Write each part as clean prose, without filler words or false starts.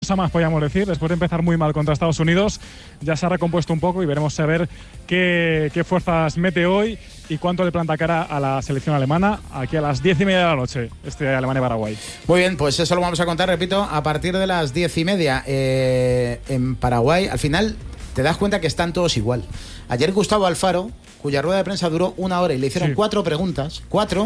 pausa más, podríamos decir. Después de empezar muy mal contra Estados Unidos, ya se ha recompuesto un poco y veremos a ver qué fuerzas mete hoy y cuánto le planta cara a la selección alemana aquí a las 10:30 de la noche, Alemania-Paraguay. Muy bien, pues eso lo vamos a contar, repito, a partir de las 10:30 en Paraguay. Al final te das cuenta que están todos igual. Ayer Gustavo Alfaro, cuya rueda de prensa duró 1 hora y le hicieron 4 preguntas,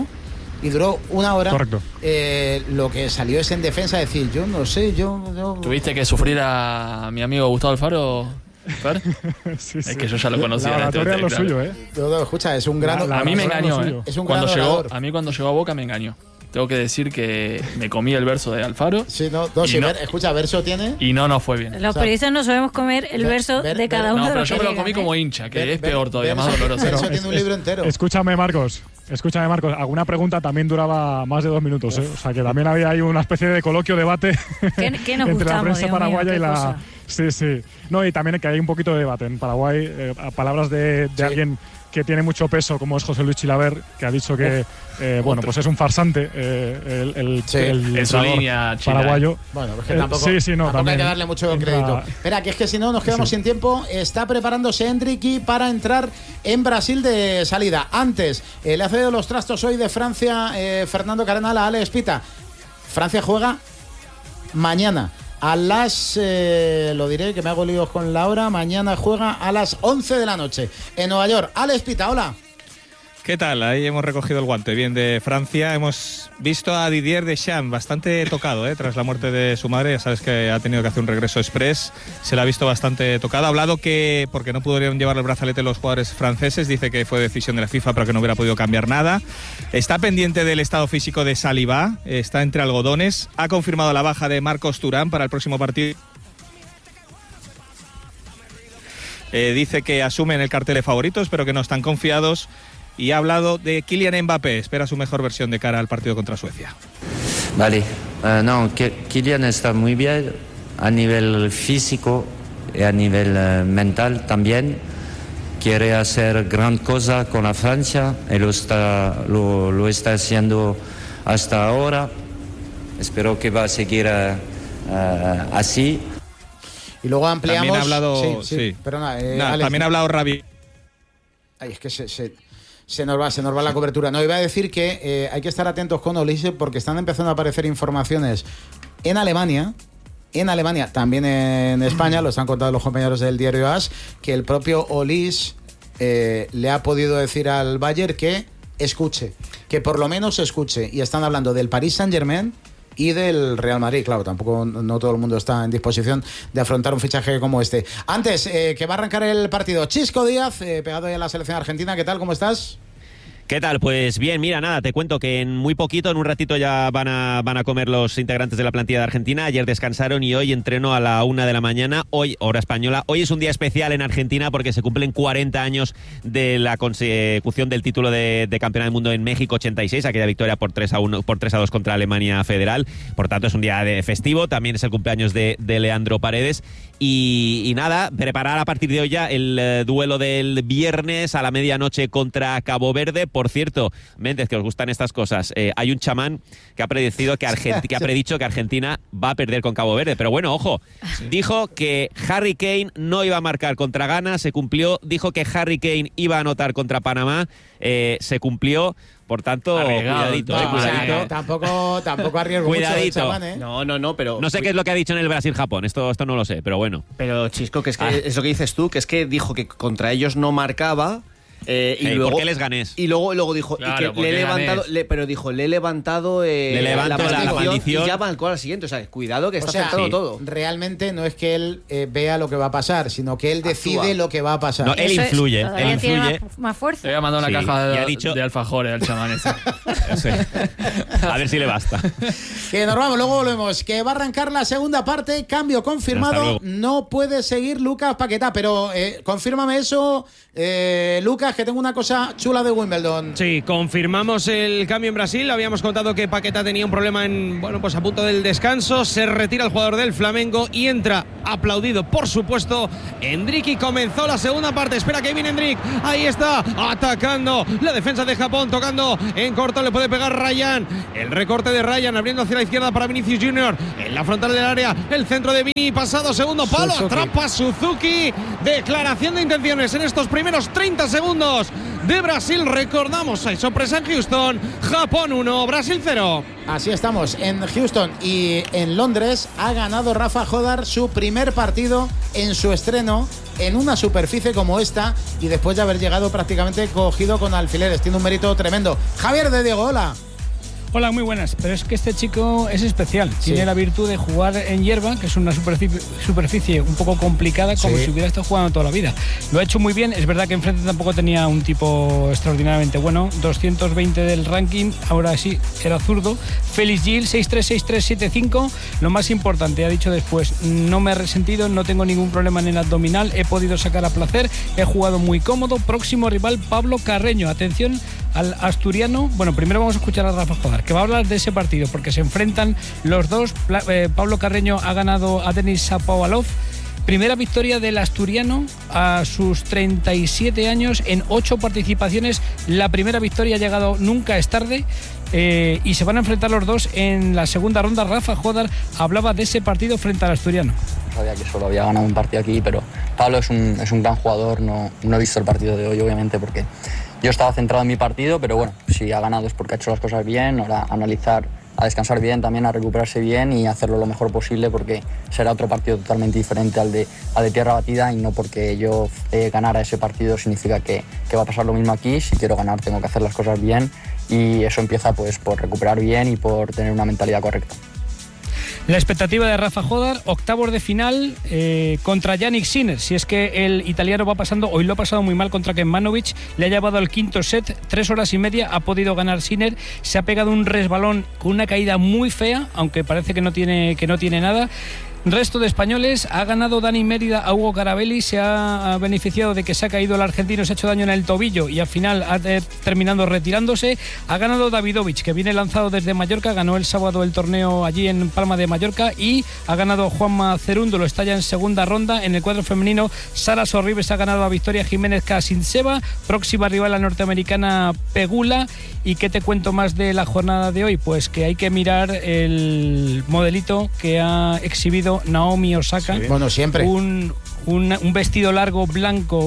y duró 1 hora. Correcto. Lo que salió es en defensa decir, yo no sé, yo... ¿Tuviste que sufrir a mi amigo Gustavo Alfaro, Fer? Sí. Es que yo ya lo conocía. La oratoria es lo suyo, Escucha, es un gran... A mí me engañó, Es un gran orador. A mí cuando llegó a Boca me engañó. Tengo que decir que me comí el verso de Alfaro. Sí, escucha, verso tiene... Y no fue bien. Los periodistas no sabemos comer el verso de cada uno de los que yo me lo llegan, comí como hincha, que es peor todavía, más doloroso. Verso tiene un libro entero. Escúchame, Marcos, alguna pregunta también duraba más de 2 minutos, O sea, que también había ahí una especie de coloquio, debate ¿Qué nos entre la gustamos, prensa Dios paraguaya mío, y la... cosa. Sí. No, y también que hay un poquito de debate en Paraguay, palabras de alguien que tiene mucho peso, como es José Luis Chilaver, que ha dicho que pues es un farsante el en su línea paraguayo. Bueno, es que tampoco hay que darle mucho crédito. Espera, que es que si no nos quedamos sin tiempo. Está preparándose Endricky para entrar en Brasil de salida. Antes, le ha cedido los trastos hoy de Francia Fernando Cardenal a Ale Espita. Francia juega mañana a las, lo diré que me hago líos con la hora, mañana juega a las 11 de la noche en Nueva York. Ale Espita, hola. ¿Qué tal? Ahí hemos recogido el guante bien de Francia. Hemos visto a Didier Deschamps bastante tocado tras la muerte de su madre. Ya sabes que ha tenido que hacer un regreso express. Se la ha visto bastante tocado. Ha hablado que porque no pudieron llevar el brazalete los jugadores franceses, dice que fue decisión de la FIFA pero que no hubiera podido cambiar nada. Está pendiente del estado físico de Saliba, está entre algodones. Ha confirmado la baja de Marcos Thuram para el próximo partido. Dice que asumen el cartel de favoritos pero que no están confiados. Y ha hablado de Kylian Mbappé, espera su mejor versión de cara al partido contra Suecia. Vale, Kylian está muy bien a nivel físico y a nivel mental también. Quiere hacer gran cosa con la Francia y lo está haciendo hasta ahora. Espero que va a seguir así. Y luego ampliamos. También ha hablado, Perdona, también ha hablado Rabi. Ay, es que se nos va la cobertura. No, iba a decir que hay que estar atentos con Olise porque están empezando a aparecer informaciones en Alemania, también en España, lo están contando los compañeros del diario AS, que el propio Olise le ha podido decir al Bayern que escuche, que por lo menos escuche. Y están hablando del Paris Saint-Germain y del Real Madrid. Claro, tampoco no todo el mundo está en disposición de afrontar un fichaje como este. Antes, que va a arrancar el partido, Chisco Díaz, pegado ahí a la selección argentina. ¿Qué tal? ¿Cómo estás? ¿Qué tal? Pues bien, mira, nada, te cuento que en muy poquito, en un ratito ya van a comer los integrantes de la plantilla de Argentina. Ayer descansaron y hoy entreno a la 1 de la mañana, hoy, hora española. Hoy es un día especial en Argentina porque se cumplen 40 años de la consecución del título de campeona del mundo en México 86, aquella victoria por 3-2 contra Alemania Federal. Por tanto, es un día de festivo. También es el cumpleaños de Leandro Paredes. Y nada, preparar a partir de hoy ya el duelo del viernes a la medianoche contra Cabo Verde. Por cierto, Méndez, que os gustan estas cosas, hay un chamán que ha predicho que Argentina va a perder con Cabo Verde. Pero bueno, ojo, dijo que Harry Kane no iba a marcar contra Ghana, se cumplió. Dijo que Harry Kane iba a anotar contra Panamá, se cumplió. Por tanto, cuidadito. Tampoco arriesgo cuidadito. Mucho el chamán, No, pero... No sé qué es lo que ha dicho en el Brasil-Japón, esto no lo sé, pero bueno. Pero, Chisco, que es que es lo que dices tú, que es que dijo que contra ellos no marcaba... y luego, ¿por qué les ganés? Y luego dijo, claro, y que le he levantado, le he levantado la maldición y ya marcó a la siguiente. O sea, cuidado que está afectando todo. Realmente no es que él vea lo que va a pasar, sino que él decide lo que va a pasar. No, él influye. Más fuerza. Le voy a mandar una caja de alfajores al chamán ese. A ver si le basta. Que nos vamos, luego volvemos. Que va a arrancar la segunda parte. Cambio confirmado. No puede seguir Lucas Paquetá, pero confírmame eso, Lucas, que tengo una cosa chula de Wimbledon. Sí, confirmamos el cambio en Brasil. Habíamos contado que Paquetá tenía un problema a punto del descanso. Se retira el jugador del Flamengo y entra aplaudido, por supuesto, Endrick, y comenzó la segunda parte. Espera que viene Endrick, ahí está, atacando la defensa de Japón, tocando en corto, le puede pegar Ryan, el recorte de Ryan, abriendo hacia la izquierda para Vinicius Junior, en la frontal del área, el centro de Vini, pasado segundo palo, atrapa Suzuki. Declaración de intenciones en estos primeros 30 segundos de Brasil. Recordamos, hay sorpresa en Houston, Japón 1, Brasil 0. Así estamos en Houston, y en Londres ha ganado Rafa Jodar su primer partido en su estreno en una superficie como esta, y después de haber llegado prácticamente cogido con alfileres. Tiene un mérito tremendo. Javier de Diego, hola. Hola, muy buenas. Pero es que este chico es especial. Sí. Tiene la virtud de jugar en hierba, que es una superficie un poco complicada, como si hubiera estado jugando toda la vida. Lo ha hecho muy bien. Es verdad que enfrente tampoco tenía un tipo extraordinariamente bueno. 220 del ranking, ahora sí, era zurdo. Félix Gil, 6-3, 6-3, 7-5. Lo más importante, ha dicho después, no me he resentido, no tengo ningún problema en el abdominal, he podido sacar a placer, he jugado muy cómodo. Próximo rival, Pablo Carreño. Atención al asturiano. Bueno, primero vamos a escuchar a Rafa Jodar, que va a hablar de ese partido, porque se enfrentan los dos. Pablo Carreño ha ganado a Denis Shapovalov. Primera victoria del asturiano a sus 37 años en 8 participaciones. La primera victoria ha llegado, nunca es tarde. Y se van a enfrentar los dos en la segunda ronda. Rafa Jodar hablaba de ese partido frente al asturiano. Sabía que solo había ganado un partido aquí, pero Pablo es un gran jugador. No he visto el partido de hoy, obviamente, porque yo estaba centrado en mi partido, pero bueno, si ha ganado es porque ha hecho las cosas bien. Ahora analizar, a descansar bien, también a recuperarse bien y hacerlo lo mejor posible, porque será otro partido totalmente diferente al de tierra batida, y no porque yo ganara ese partido significa que va a pasar lo mismo aquí. Si quiero ganar tengo que hacer las cosas bien, y eso empieza pues por recuperar bien y por tener una mentalidad correcta. La expectativa de Rafa Jodar, octavos de final contra Yannick Sinner. Si es que el italiano va pasando, hoy lo ha pasado muy mal contra Kecmanovic, le ha llevado al quinto set, 3 horas y media, ha podido ganar Sinner, se ha pegado un resbalón con una caída muy fea, aunque parece que no tiene nada. Resto de españoles, ha ganado Dani Mérida a Hugo Carabelli, se ha beneficiado de que se ha caído el argentino, se ha hecho daño en el tobillo y al final ha terminado retirándose. Ha ganado Davidovich, que viene lanzado desde Mallorca, ganó el sábado el torneo allí en Palma de Mallorca, y ha ganado Juanma Cerúndolo, está ya en segunda ronda. En el cuadro femenino, Sara Sorribes ha ganado a Victoria Jiménez Casinseva, próxima rival la norteamericana Pegula. ¿Y qué te cuento más de la jornada de hoy? Pues que hay que mirar el modelito que ha exhibido Naomi Osaka. Sí. Bueno, siempre. Un vestido largo blanco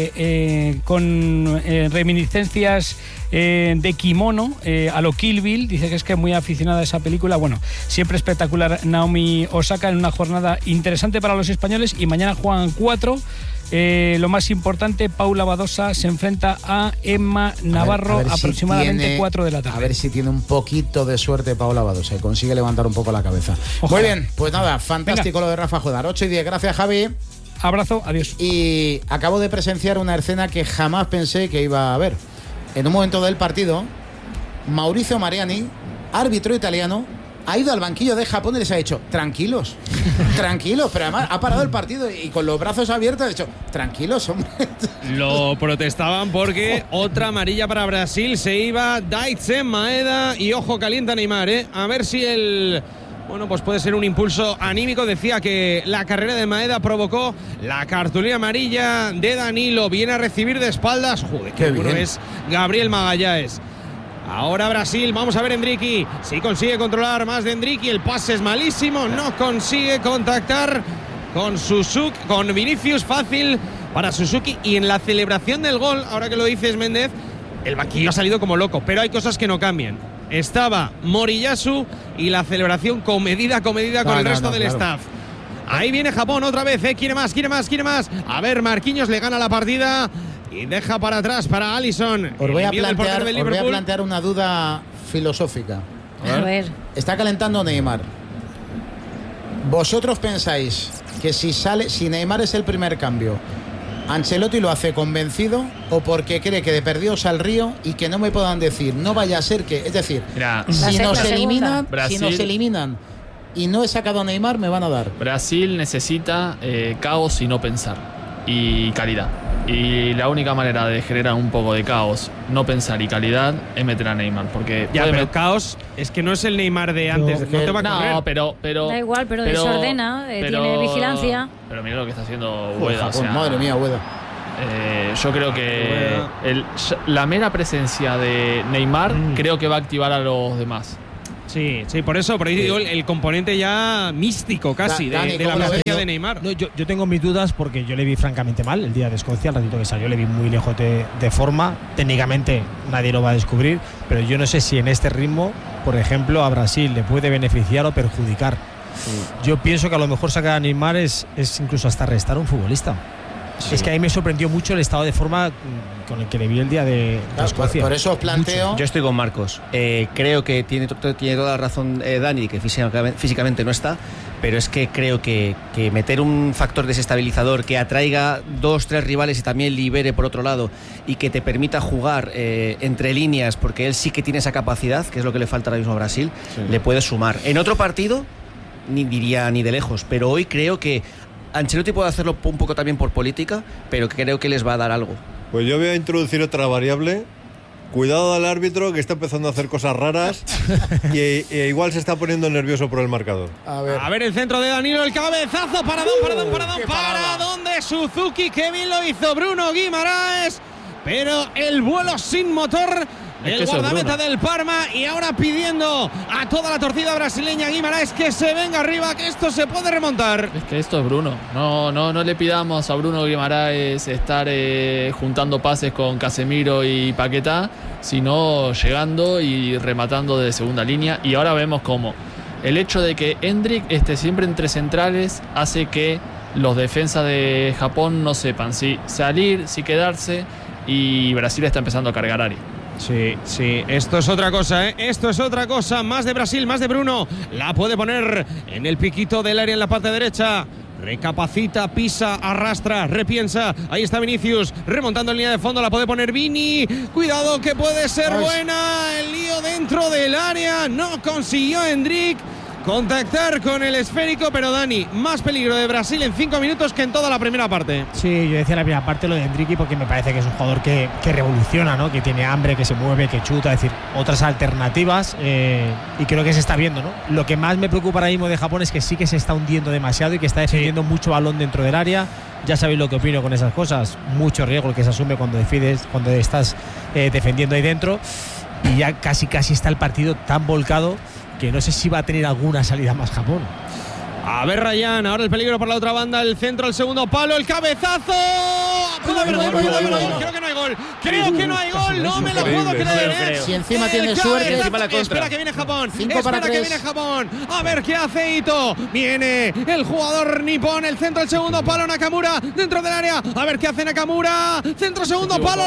con reminiscencias de kimono a lo Kill Bill. Dice que es que muy aficionada a esa película. Bueno, siempre espectacular Naomi Osaka, en una jornada interesante para los españoles, y mañana juegan 4. Lo más importante, Paula Badosa se enfrenta a Emma Navarro a ver aproximadamente si 4 de la tarde. A ver si tiene un poquito de suerte Paula Badosa y consigue levantar un poco la cabeza. Ojalá. Muy bien, pues nada, fantástico. Venga. Lo de Rafa Jodar. 8:10, gracias Javi. Abrazo, adiós. Y acabo de presenciar una escena que jamás pensé que iba a ver. En un momento del partido, Maurizio Mariani, árbitro italiano, ha ido al banquillo de Japón y les ha dicho, tranquilos, pero además ha parado el partido y con los brazos abiertos ha dicho, tranquilos, hombre. Lo protestaban porque otra amarilla para Brasil, se iba Daizen Maeda, y ojo, calienta Neymar, a ver si bueno, pues puede ser un impulso anímico. Decía que la carrera de Maeda provocó la cartulina amarilla de Danilo, viene a recibir de espaldas, joder, qué bueno es Gabriel Magalhães. Ahora Brasil, vamos a ver Endrick, si consigue controlar más de Endrick, el pase es malísimo, no consigue contactar con Suzuki, con Vinicius, fácil para Suzuki. Y en la celebración del gol, ahora que lo dices Méndez, el banquillo ha salido como loco, pero hay cosas que no cambian. Estaba Moriyasu y la celebración comedida con el resto del staff. Ahí viene Japón otra vez, quiere más. A ver, Marquinhos le gana la partida y deja para atrás para Alisson. Os voy a plantear una duda filosófica. A ver. Está calentando Neymar. ¿Vosotros pensáis que si Neymar es el primer cambio, Ancelotti lo hace convencido o porque cree que de perdidos al río y que no me puedan decir, no vaya a ser que... Es decir, si nos eliminan y no he sacado a Neymar, me van a dar. Brasil necesita caos y no pensar, y calidad. Y la única manera de generar un poco de caos, no pensar y calidad, es meter a Neymar. Porque ya, pero caos es que no es el Neymar de antes. No te va a correr. No, pero da igual, pero desordena, tiene vigilancia. Pero mira lo que está haciendo Ueda. Madre mía, Ueda. Yo creo que la mera presencia de Neymar creo que va a activar a los demás. Sí, por eso digo el componente ya místico casi de la presencia de Neymar. No, yo tengo mis dudas porque yo le vi francamente mal el día de Escocia, el ratito que salió, le vi muy lejos de forma. Técnicamente nadie lo va a descubrir, pero yo no sé si en este ritmo, por ejemplo, a Brasil le puede beneficiar o perjudicar. Yo pienso que a lo mejor sacar a Neymar es incluso hasta restar a un futbolista. Sí. Es que a mí me sorprendió mucho el estado de forma con el que le vi el día de Escocia. Por eso os planteo. Mucho. Yo estoy con Marcos. Creo que tiene toda la razón Dani, que físicamente no está, pero es que creo que meter un factor desestabilizador que atraiga 2-3 rivales y también libere por otro lado y que te permita jugar entre líneas, porque él sí que tiene esa capacidad, que es lo que le falta ahora mismo a Brasil, le puede sumar. En otro partido, ni diría ni de lejos, pero hoy creo que Ancelotti puede hacerlo un poco también por política, pero creo que les va a dar algo. Pues yo voy a introducir otra variable. Cuidado al árbitro, que está empezando a hacer cosas raras y igual se está poniendo nervioso por el marcador. A ver el centro de Danilo, el cabezazo, paradón de Suzuki, que bien lo hizo Bruno Guimaraes, pero el vuelo sin motor. El guardameta del Parma, y ahora pidiendo a toda la torcida brasileña Guimaraes que se venga arriba, que esto se puede remontar. Es que esto es Bruno. No le pidamos a Bruno Guimaraes estar juntando pases con Casemiro y Paquetá, sino llegando y rematando de segunda línea. Y ahora vemos cómo el hecho de que Endrick esté siempre entre centrales hace que los defensas de Japón no sepan si salir, si quedarse, y Brasil está empezando a cargar área. Sí, esto es otra cosa, Esto es otra cosa, más de Brasil, más de Bruno. La puede poner en el piquito del área en la parte derecha. Recapacita, pisa, arrastra, repiensa. Ahí está Vinicius, remontando en línea de fondo, la puede poner Vini. Cuidado que puede ser buena. El lío dentro del área, no consiguió Endrick contactar con el esférico, pero Dani, más peligro de Brasil en 5 minutos que en toda la primera parte. Sí, yo decía en la primera parte lo de Endrick porque me parece que es un jugador que revoluciona, ¿no? Que tiene hambre, que se mueve, que chuta, es decir, otras alternativas, y creo que se está viendo, ¿no? Lo que más me preocupa ahora mismo de Japón es que sí que se está hundiendo demasiado y que está defendiendo mucho balón dentro del área. Ya sabéis lo que opino con esas cosas, mucho riesgo que se asume cuando estás defendiendo ahí dentro, y ya casi está el partido tan volcado que no sé si va a tener alguna salida más Japón. A ver, Ryan, ahora el peligro por la otra banda, el centro, el segundo palo, el cabezazo. Puede haber gol. Creo que no hay gol. No me lo puedo creer. Si encima tiene suerte, espera que viene Japón. A ver qué hace Ito. Viene el jugador nipón, el centro, el segundo palo, Nakamura dentro del área. A ver qué hace Nakamura. Centro, segundo palo,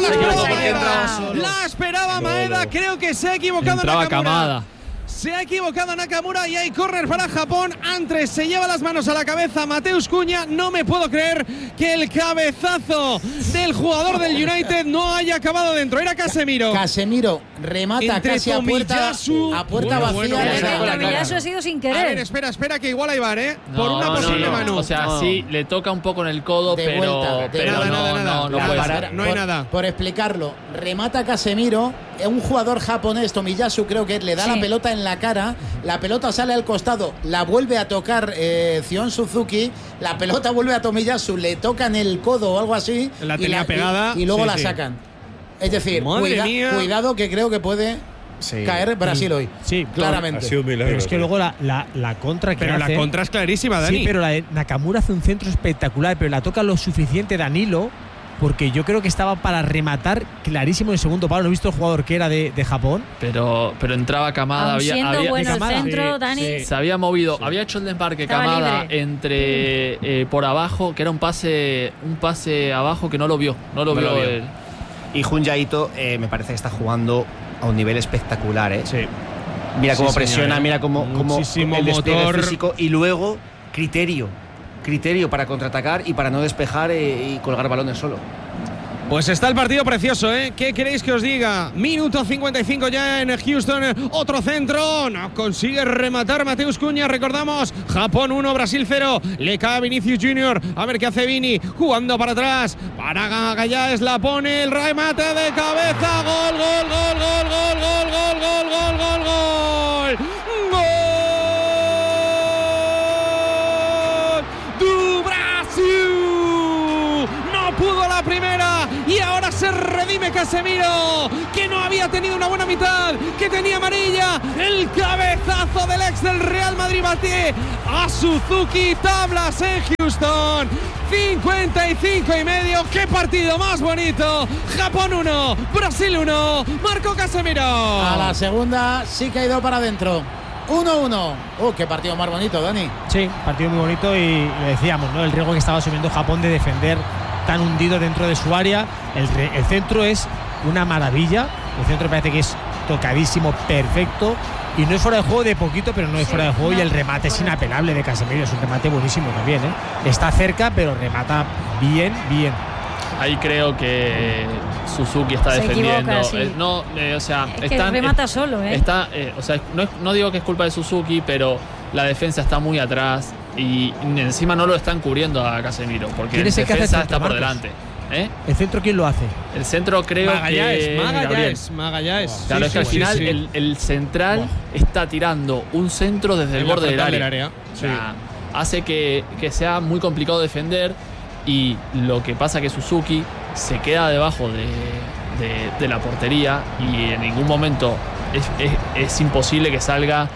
la esperaba Maeda. Creo que se ha equivocado Nakamura. Se ha equivocado Nakamura y hay córner para Japón. Antres se lleva las manos a la cabeza Mateus Cunha. No me puedo creer que el cabezazo del jugador del United no haya acabado dentro. Era Casemiro. Casemiro remata entre casi a puerta vacía. Tomiyasu ha sido sin querer. A ver, espera que igual hay VAR, por una posible mano. O sea, sí, le toca un poco en el codo, pero nada. No hay nada. Por explicarlo, remata Casemiro. Un jugador japonés, Tomiyasu, creo que le da la pelota en la cara, la pelota sale al costado, la vuelve a tocar Zion Suzuki, la pelota vuelve a Tomiyasu, le tocan el codo o algo así, la tenía pegada y luego la sacan. Es decir, cuidado que creo que puede caer Brasil hoy. Sí, claramente. Ha sido un milagro, pero es que luego la contra que pero hace, la contra es clarísima, Dani. Sí, pero la de Nakamura hace un centro espectacular, pero la toca lo suficiente Danilo, porque yo creo que estaba para rematar clarísimo en segundo palo. No he visto el jugador que era de Japón. Pero entraba Kamada. Había bueno el centro, Dani. Se había movido. Había hecho el desmarque Kamada entre por abajo, que era un pase abajo que no lo vio. Él. Y Junya Ito me parece que está jugando a un nivel espectacular, Sí. Mira cómo presiona, mira cómo el despliegue motor físico y luego criterio para contraatacar y para no despejar y colgar balones solo. Pues está el partido precioso, ¿eh? ¿Qué queréis que os diga? Minuto 55 ya en Houston. Otro centro. No consigue rematar Mateus Cunha. Recordamos, Japón 1, Brasil 0. Le cae a Vinicius Junior. A ver qué hace Vini. Jugando para atrás. Para Magallanes la pone. El remate de cabeza. Gol, gol, gol, gol, gol, gol, gol, gol, gol, gol, gol. ¡Gol! ¡Du Brasil! No pudo la primera y ahora se redime Casemiro, que no había tenido una buena mitad, que tenía amarilla. El cabezazo del ex del Real Madrid bate a Suzuki. Tablas en Houston. 55,5. ¡Qué partido más bonito! Japón 1, Brasil 1. Marco Casemiro. A la segunda sí que ha ido para adentro. 1-1. ¡Qué partido más bonito, Dani! Sí, partido muy bonito y lo decíamos, ¿no? El riesgo que estaba asumiendo Japón de defender tan hundido dentro de su área. El centro es una maravilla. El centro parece que es tocadísimo, perfecto. Y no es fuera de juego de poquito, pero no es fuera de juego. Y el remate es inapelable de Casemiro. Es un remate buenísimo también, ¿eh? Está cerca, pero remata bien, bien. Ahí creo que Suzuki está defendiendo. Equivoca, sí. O sea, es que remata solo, ¿eh? O sea, no digo que es culpa de Suzuki, pero la defensa está muy atrás y encima no lo están cubriendo a Casemiro, porque la defensa está por delante. ¿Eh? ¿El centro quién lo hace? El centro creo que Magallanes. Claro, sí, es que al final el central está tirando un centro desde el borde del área. O sea, hace que sea muy complicado defender, y lo que pasa que Suzuki se queda debajo de la portería y en ningún momento es imposible que salga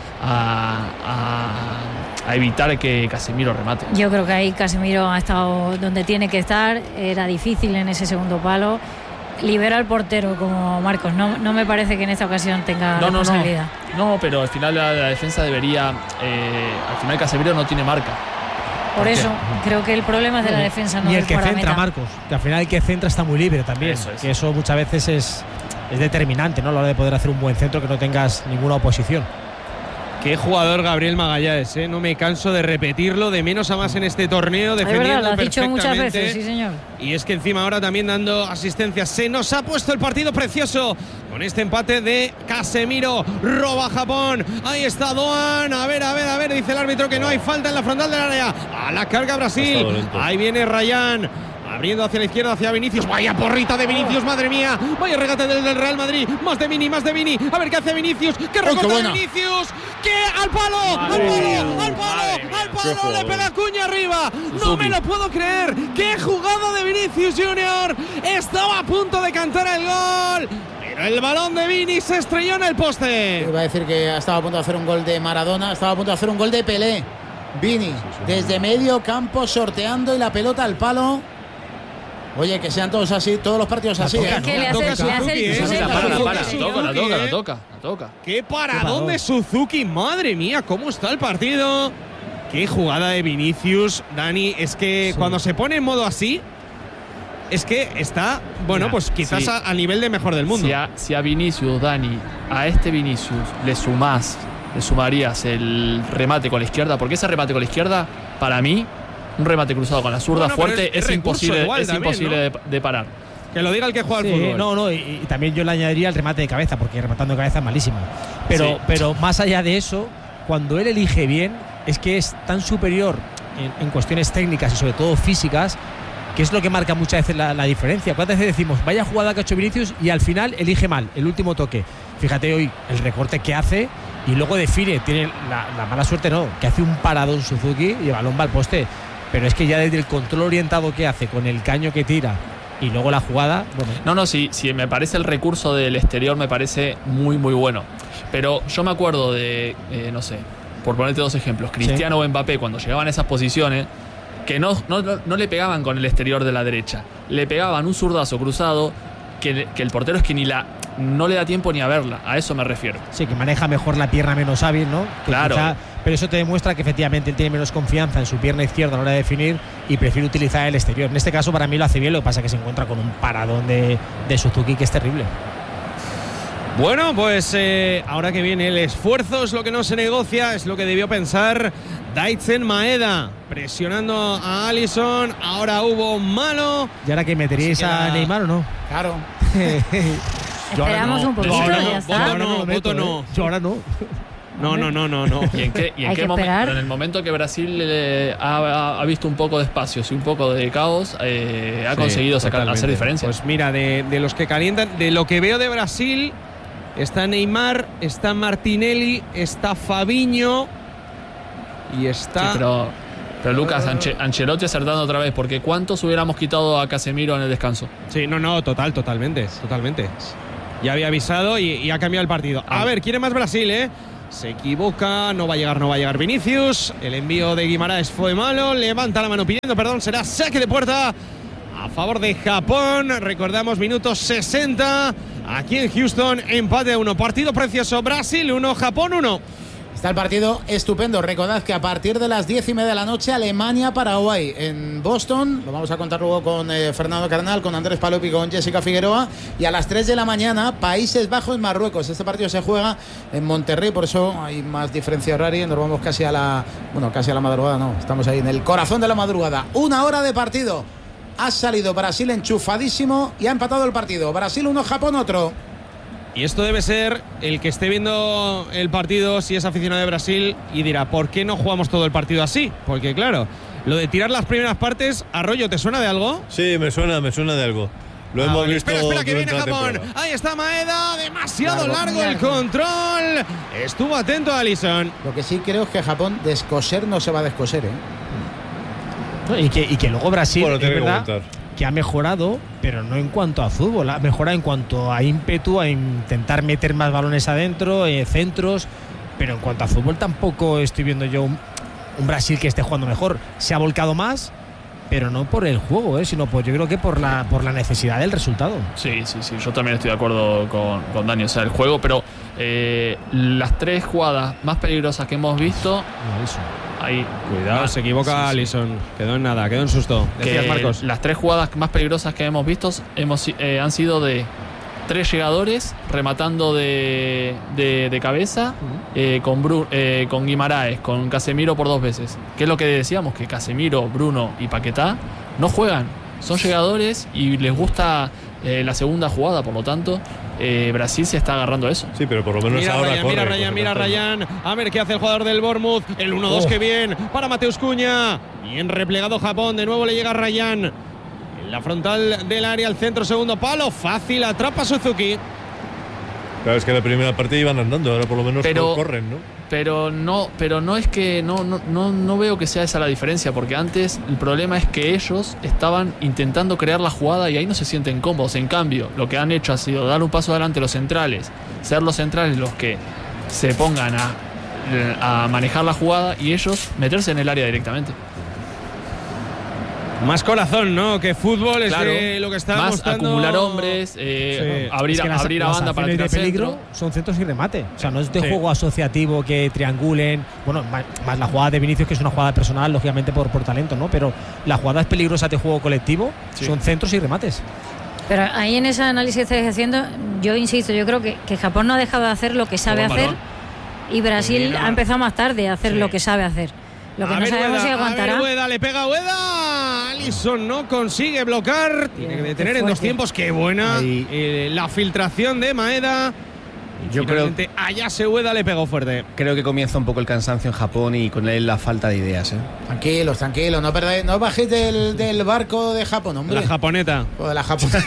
a evitar que Casemiro remate. Yo creo que ahí Casemiro ha estado donde tiene que estar. Era difícil en ese segundo palo. Libera al portero como Marcos. No me parece que en esta ocasión tenga responsabilidad. No, pero al final la defensa debería... al final Casemiro no tiene marca. Por eso creo que el problema es de la defensa, no y del el que guardameta. centra, Marcos, que al final el que centra está muy libre también. Que eso muchas veces es determinante, ¿no? A la hora de poder hacer un buen centro, que no tengas ninguna oposición. Qué jugador Gabriel Magallanes, ¿eh? No me canso de repetirlo, de menos a más en este torneo, defendiendo verdad, lo has dicho perfectamente. muchas veces, sí, señor. Y es que encima ahora también dando asistencia. Se nos ha puesto el partido precioso con este empate de Casemiro. Roba Japón. Ahí está Doan. A ver, dice el árbitro que no hay falta en la frontal del área. A la carga Brasil. Ahí viene Rayán. Abriendo hacia la izquierda, hacia Vinicius. Vaya porrita de Vinicius, madre mía. Vaya regate del Real Madrid. Más de Vini. A ver qué hace Vinicius. ¡Qué recorte de Vinicius! ¡Qué al palo! ¡Al palo! Le pega Cunha arriba. No me lo puedo creer. ¡Qué jugada de Vinicius Junior! Estaba a punto de cantar el gol. Pero el balón de Vini se estrelló en el poste. Iba a decir que estaba a punto de hacer un gol de Maradona. Estaba a punto de hacer un gol de Pelé. Vini, desde medio campo sorteando y la pelota al palo. Oye, que sean todos así, todos los partidos así, ¿eh? Es que le hace La toca. Qué paradón de Suzuki, madre mía, cómo está el partido. Qué jugada de Vinicius, Dani. Es que cuando se pone en modo así, es que está, pues quizás a nivel de mejor del mundo. Si a Vinicius, Dani, a este Vinicius le sumarías el remate con la izquierda, porque ese remate con la izquierda, para mí, un remate cruzado con la zurda fuerte es imposible, imposible de parar. Que lo diga el que juega al fútbol. Y también yo le añadiría el remate de cabeza, porque rematando de cabeza es malísimo. Pero más allá de eso, cuando él elige bien, es que es tan superior en cuestiones técnicas y sobre todo físicas, que es lo que marca muchas veces la diferencia. ¿Cuántas veces decimos, vaya jugada que ha hecho Vinicius, y al final elige mal el último toque? Fíjate hoy el recorte que hace y luego define. Tiene la mala suerte, que hace un paradón Suzuki y el balón va al poste. Pero es que ya desde el control orientado que hace, con el caño que tira y luego la jugada... Sí, me parece el recurso del exterior, me parece muy, muy bueno. Pero yo me acuerdo de, por ponerte dos ejemplos, Cristiano o Mbappé, cuando llegaban a esas posiciones, que no le pegaban con el exterior de la derecha, le pegaban un zurdazo cruzado que el portero es que no le da tiempo ni a verla, a eso me refiero. Sí, que maneja mejor la pierna menos hábil, ¿no? Claro. Pero eso te demuestra que efectivamente él tiene menos confianza en su pierna izquierda a la hora de definir y prefiere utilizar el exterior. En este caso para mí lo hace bien, lo que pasa es que se encuentra con un paradón de Suzuki que es terrible. Bueno, pues ahora que viene el esfuerzo es lo que no se negocia, es lo que debió pensar Daizen Maeda presionando a Alisson. Ahora hubo mano. ¿Y ahora que meteríais a Neymar o no? Claro. Esperamos un poquito, ya está. Voto no. Yo ahora no. No. ¿Y en qué momento? En el momento que Brasil ha visto un poco de espacios y un poco de caos, ha conseguido hacer diferencia. Pues mira, de los que calientan, de lo que veo de Brasil, está Neymar, está Martinelli, está Fabinho y está... Sí, pero Lucas, Ancelotti acertando otra vez, porque ¿cuántos hubiéramos quitado a Casemiro en el descanso? Sí, totalmente. Ya había avisado y ha cambiado el partido. A ver, quiere más Brasil, ¿eh? Se equivoca, no va a llegar Vinicius. El envío de Guimaraes fue malo. Levanta la mano pidiendo perdón. Será saque de puerta a favor de Japón. Recordamos, minutos 60. Aquí en Houston, empate a 1. Partido precioso. Brasil 1, Japón 1. Está el partido estupendo. Recordad que a partir de las 10:30 de la noche, Alemania-Paraguay en Boston. Lo vamos a contar luego con Fernando Carnal, con Andrés Palop y con Jessica Figueroa. Y a las 3 de la mañana, Países Bajos-Marruecos. Este partido se juega en Monterrey, por eso hay más diferencia horaria. Nos vamos casi a la madrugada, no. Estamos ahí en el corazón de la madrugada. 1 hora de partido. Ha salido Brasil enchufadísimo y ha empatado el partido. Brasil 1, Japón otro. Y esto debe ser el que esté viendo el partido, si es aficionado de Brasil, y dirá, ¿por qué no jugamos todo el partido así? Porque claro, lo de tirar las primeras partes, Arroyo, ¿te suena de algo? Sí, me suena de algo. Lo hemos visto. Espera, que viene durante la Japón. temporada. Ahí está Maeda, demasiado largo el control. Estuvo atento a Alisson. Lo que sí creo es que Japón descoser no se va a descoser, ¿eh? Y que luego Brasil, bueno, es verdad que ha mejorado, pero no en cuanto a fútbol, ha mejorado en cuanto a ímpetu, a intentar meter más balones adentro, centros, pero en cuanto a fútbol tampoco estoy viendo yo un Brasil que esté jugando mejor. Se ha volcado más, pero no por el juego, sino yo creo que por la necesidad del resultado. Sí, yo también estoy de acuerdo con Dani, o sea, el juego, pero las 3 jugadas más peligrosas que hemos visto... Ahí. Cuidado, se equivoca Alisson. Quedó en nada, quedó en susto. Decías, Marcos. Las 3 jugadas más peligrosas que hemos visto han sido de 3 llegadores rematando de cabeza, con Guimaraes, con Casemiro por 2 veces. Que es lo que decíamos, que Casemiro, Bruno y Paquetá no juegan. Son llegadores y les gusta la segunda jugada, por lo tanto Brasil se está agarrando eso. Sí, pero por lo menos mira ahora Ryan, corre. mira Ryan. A ver qué hace el jugador del Bournemouth. El 1-2 que bien para Mateus Cunha. Bien replegado Japón. De nuevo le llega Ryan. En la frontal del área, al centro, segundo palo. Fácil, atrapa Suzuki. Claro, es que la primera parte iban andando, ahora por lo menos corren, ¿no? Pero no es que no veo que sea esa la diferencia, porque antes el problema es que ellos estaban intentando crear la jugada y ahí no se sienten cómodos. En cambio, lo que han hecho ha sido dar un paso adelante los centrales, ser los centrales los que se pongan a manejar la jugada y ellos meterse en el área directamente. Más corazón, ¿no? Que fútbol, claro, es lo que está más mostrando. Acumular hombres, abrir a banda para tirar de peligro centro. Son centros y remate. O sea, no es de juego asociativo que triangulen. Bueno, más la jugada de Vinicius, que es una jugada personal, lógicamente por talento, ¿no? Pero las jugadas peligrosas de juego colectivo son centros y remates. Pero ahí en ese análisis que estáis haciendo, yo insisto, yo creo que Japón no ha dejado de hacer lo que sabe hacer y Brasil ha empezado más tarde a hacer lo que sabe hacer. Lo que no sabemos si aguantará. Ueda, le pega Ueda. Alisson no consigue bloquear. Tiene que detener en 2 tiempos. Qué buena la filtración de Maeda. Yo creo que Ayase Ueda le pegó fuerte. Creo que comienza un poco el cansancio en Japón y con él la falta de ideas. Tranquilos, no bajéis del barco de Japón, hombre. La japoneta. O de la japoneta.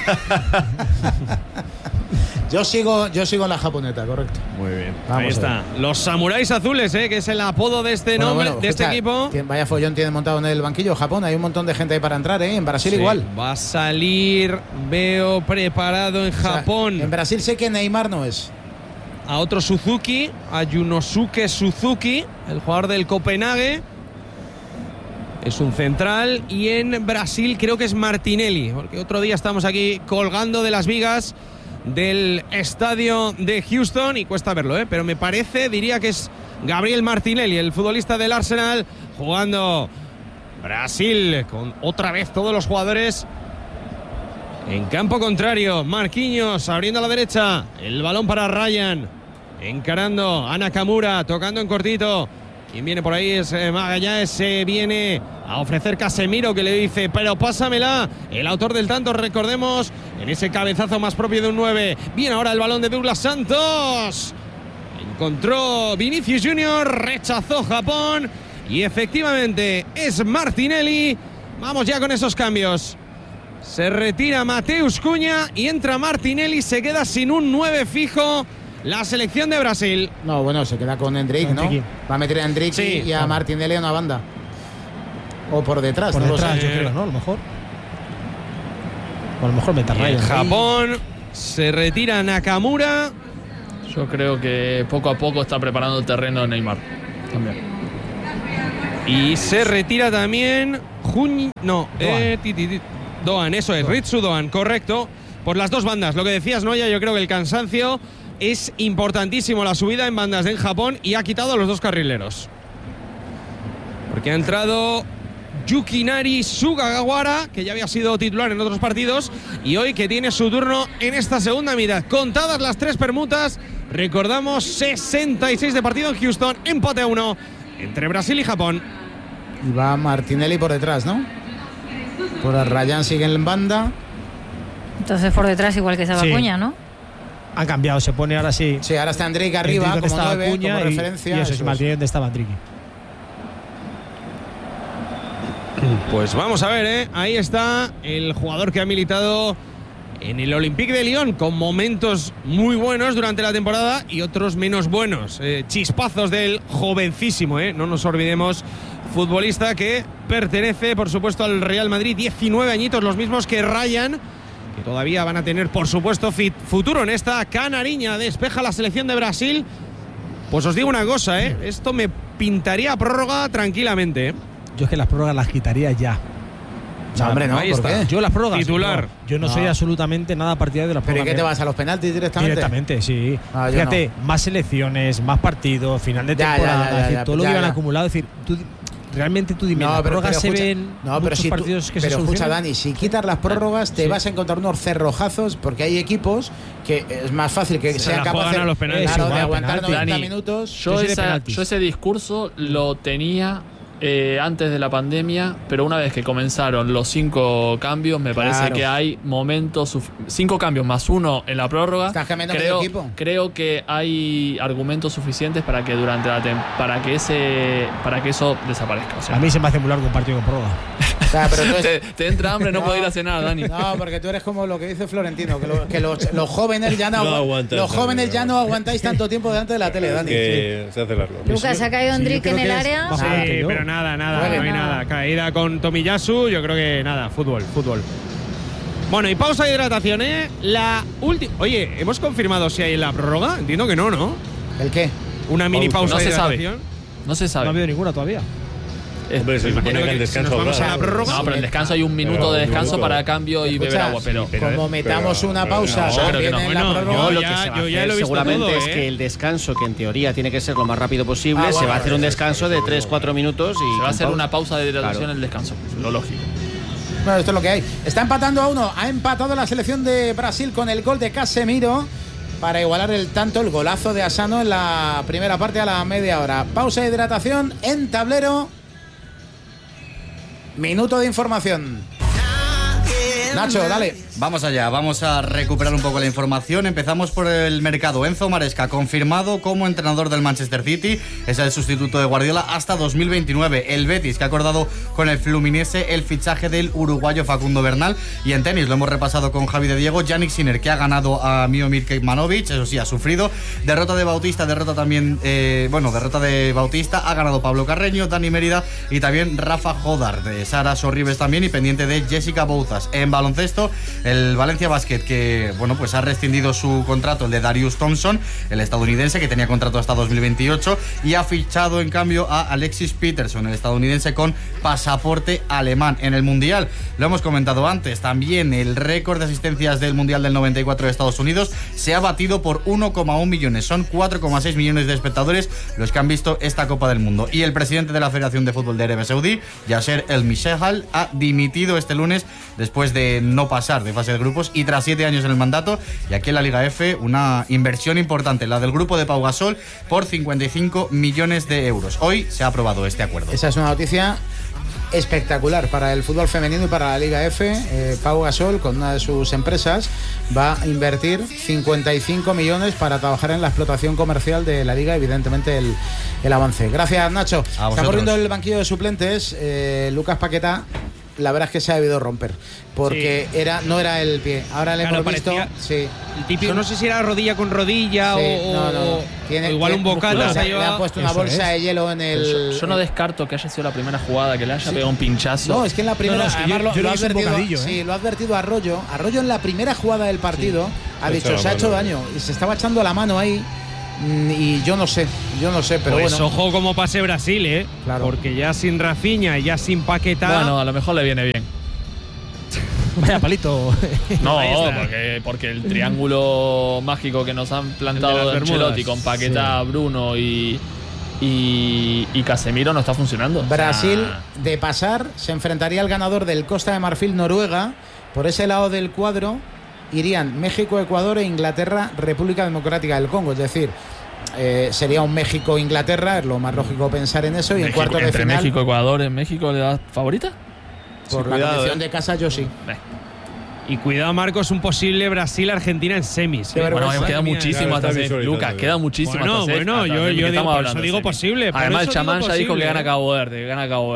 Yo sigo en la japoneta, correcto. Muy bien. Ahí está. Los samuráis azules, que es el apodo de este este equipo. Vaya follón tiene montado en el banquillo Japón. Hay un montón de gente ahí para entrar, En Brasil igual. Va a salir, veo preparado en Japón. En Brasil sé que Neymar no es. A otro Suzuki, a Yunosuke Suzuki, el jugador del Copenhague. Es un central. Y en Brasil creo que es Martinelli, porque otro día estamos aquí colgando de las vigas del estadio de Houston y cuesta verlo, pero me parece, diría que es Gabriel Martinelli, el futbolista del Arsenal, jugando Brasil con otra vez todos los jugadores en campo contrario. Marquinhos abriendo a la derecha, el balón para Ryan, encarando a Nakamura, tocando en cortito. Quien viene por ahí es Magallanes, se viene a ofrecer Casemiro, que le dice, pero pásamela. El autor del tanto, recordemos, en ese cabezazo más propio de un 9. Viene ahora el balón de Douglas Santos. Encontró Vinicius Junior, rechazó Japón. Y efectivamente es Martinelli. Vamos ya con esos cambios. Se retira Mateus Cunha y entra Martinelli. Se queda sin un 9 fijo la selección de Brasil. No, bueno, se queda con Endrick, ¿no? Va a meter a Endrick y a Martinelli a una banda. O por detrás. Por detrás, yo creo, ¿no? A lo mejor. O a lo mejor Metarraya. Japón se retira Nakamura. Yo creo que poco a poco está preparando el terreno Neymar. También. Y se retira también Doan, eso es, Ritsu Doan, correcto. Por las dos bandas, lo que decías, Noya, yo creo que el cansancio es importantísimo, la subida en bandas en Japón, y ha quitado a los dos carrileros. Porque ha entrado Yukinari Sugawara, que ya había sido titular en otros partidos, y hoy que tiene su turno en esta segunda mitad. Contadas las 3 permutas, recordamos 66 de partido en Houston, empate a 1 entre Brasil y Japón. Y va Martinelli por detrás, ¿no? Por Rayán sigue en banda. Entonces por detrás igual que estaba Cunha, ¿no? Han cambiado, se pone ahora sí. Sí, ahora está Endrick arriba, como 9, como referencia. Y eso es Martinelli donde estaba Endrick. Pues vamos a ver, ahí está el jugador que ha militado en el Olympique de Lyon, con momentos muy buenos durante la temporada y otros menos buenos. Chispazos del jovencísimo, no nos olvidemos, futbolista que pertenece, por supuesto, al Real Madrid, 19 añitos, los mismos que Ryan, que todavía van a tener, por supuesto, futuro en esta canariña. Despeja la selección de Brasil. Pues os digo una cosa, esto me pintaría prórroga tranquilamente. Yo es que las prórrogas las quitaría ya. No, hombre, no, ¿por qué? Yo las prórrogas. Titular. No, yo no soy absolutamente nada partidario de las prórrogas. ¿Pero y qué te vas a los penaltis directamente? Directamente, sí. Fíjate, más selecciones, más partidos, final de temporada, todo lo que iban acumulado. Es decir, realmente tú dime, las prórrogas se ven muchos partidos que se solucionan. Pero escucha, Dani, si quitas las prórrogas te vas a encontrar unos cerrojazos, porque hay equipos que es más fácil que sean capaces de aguantar 90 minutos. Yo ese discurso lo tenía antes de la pandemia, pero una vez que comenzaron los 5 cambios, me parece que hay momentos, 5 cambios más 1 en la prórroga. ¿Estás cambiando medio equipo? Creo que hay argumentos suficientes para que durante para que eso desaparezca. O sea, a mí se me hace muy largo un partido con prórroga. Pero te entra hambre, no puedo ir a cenar, Dani. No, porque tú eres como lo que dice Florentino, que los jóvenes ya no aguantáis tanto tiempo delante de la tele, Dani. Que se hace largo. Lucas, ha caído Endrick en el área. Sí, pero nada, no hay nada. Caída con Tomiyasu, yo creo que nada, fútbol. Bueno, y pausa de hidratación, La última. Oye, ¿hemos confirmado si hay en la prórroga? Entiendo que no. ¿El qué? Una mini pausa de hidratación. No se sabe. No ha habido ninguna todavía. Hombre, se supone que el descanso vamos a la prórroga. No, pero el descanso hay un minuto de descanso para cambio y beber agua. Pero como metamos una pausa, yo ya lo he visto seguramente todo, es que el descanso, que en teoría tiene que ser lo más rápido posible, se va a hacer un descanso de 3-4 minutos y se va a hacer una pausa de hidratación en el descanso. Lo lógico. Bueno, esto es lo que hay. Está empatando a 1. Ha empatado la selección de Brasil con el gol de Casemiro para igualar el golazo de Asano en la primera parte a la media hora. Pausa de hidratación en tablero. Minuto de información. Nacho, dale. Vamos allá, vamos a recuperar un poco la información. Empezamos por el mercado. Enzo Maresca, confirmado como entrenador del Manchester City. Es el sustituto de Guardiola hasta 2029. El Betis, que ha acordado con el Fluminense el fichaje del uruguayo Facundo Bernal. Y en tenis, lo hemos repasado con Javi de Diego. Jannik Sinner, que ha ganado a Miomir Kecmanovic. Eso sí, ha sufrido. Derrota de Bautista, derrota de Bautista. Ha ganado Pablo Carreño, Dani Mérida y también Rafa Jodar. De Sara Sorribes también, y pendiente de Jessica Bouzas. En baloncesto, el Valencia Basket, que ha rescindido su contrato, el de Darius Thompson, el estadounidense, que tenía contrato hasta 2028, y ha fichado en cambio a Alexis Peterson, el estadounidense con pasaporte alemán. En el Mundial, lo hemos comentado antes, también el récord de asistencias del Mundial del 94 de Estados Unidos se ha batido por 1,1 millones. Son 4,6 millones de espectadores los que han visto esta Copa del Mundo. Y el presidente de la Federación de Fútbol de Arabia Saudí, Yasser El Mishehal, ha dimitido este lunes después de no pasar de fase de grupos y tras 7 años en el mandato. Y aquí en la Liga F una inversión importante, la del grupo de Pau Gasol, por 55 millones de euros. Hoy se ha aprobado este acuerdo. Esa es una noticia espectacular para el fútbol femenino y para la Liga F. Pau Gasol, con una de sus empresas, va a invertir 55 millones para trabajar en la explotación comercial de la Liga, evidentemente el avance. Gracias, Nacho. Está corriendo el banquillo de suplentes. Lucas Paquetá, la verdad es que se ha debido romper, porque no era el pie. Ahora le hemos visto. Sí. El típico, no sé si era rodilla con rodilla o igual un bocata. Le ha puesto una bolsa de hielo en el. Yo no descarto que haya sido la primera jugada, que le haya pegado un pinchazo. No, es que en la primera. Además, lo ha advertido. Sí, lo ha advertido Arroyo. Arroyo en la primera jugada del partido ha dicho: se ha hecho daño. Y se estaba echando la mano ahí. Y yo no sé, pero pues bueno. Ojo como pase Brasil, claro. Porque ya sin Rafinha, ya sin Paquetá. Bueno, a lo mejor le viene bien. Vaya palito. No, porque el triángulo mágico que nos han plantado de Ancelotti con Paquetá, Bruno y Casemiro no está funcionando. Brasil, de pasar, se enfrentaría al ganador del Costa de Marfil-Noruega. Por ese lado del cuadro irían México, Ecuador e Inglaterra, República Democrática del Congo. Es decir, sería un México-Inglaterra, es lo más lógico pensar en eso. Y en cuartos de final. México, Ecuador, ¿en México le das favorita? Por la condición de casa, yo sí. Y cuidado, Marcos, un posible Brasil-Argentina en semis. Bueno, queda muchísimo hasta semis. Lucas, queda muchísimo hasta semis. Bueno, yo digo posible. Además, el chamán ya dijo que gana Cabo Verde.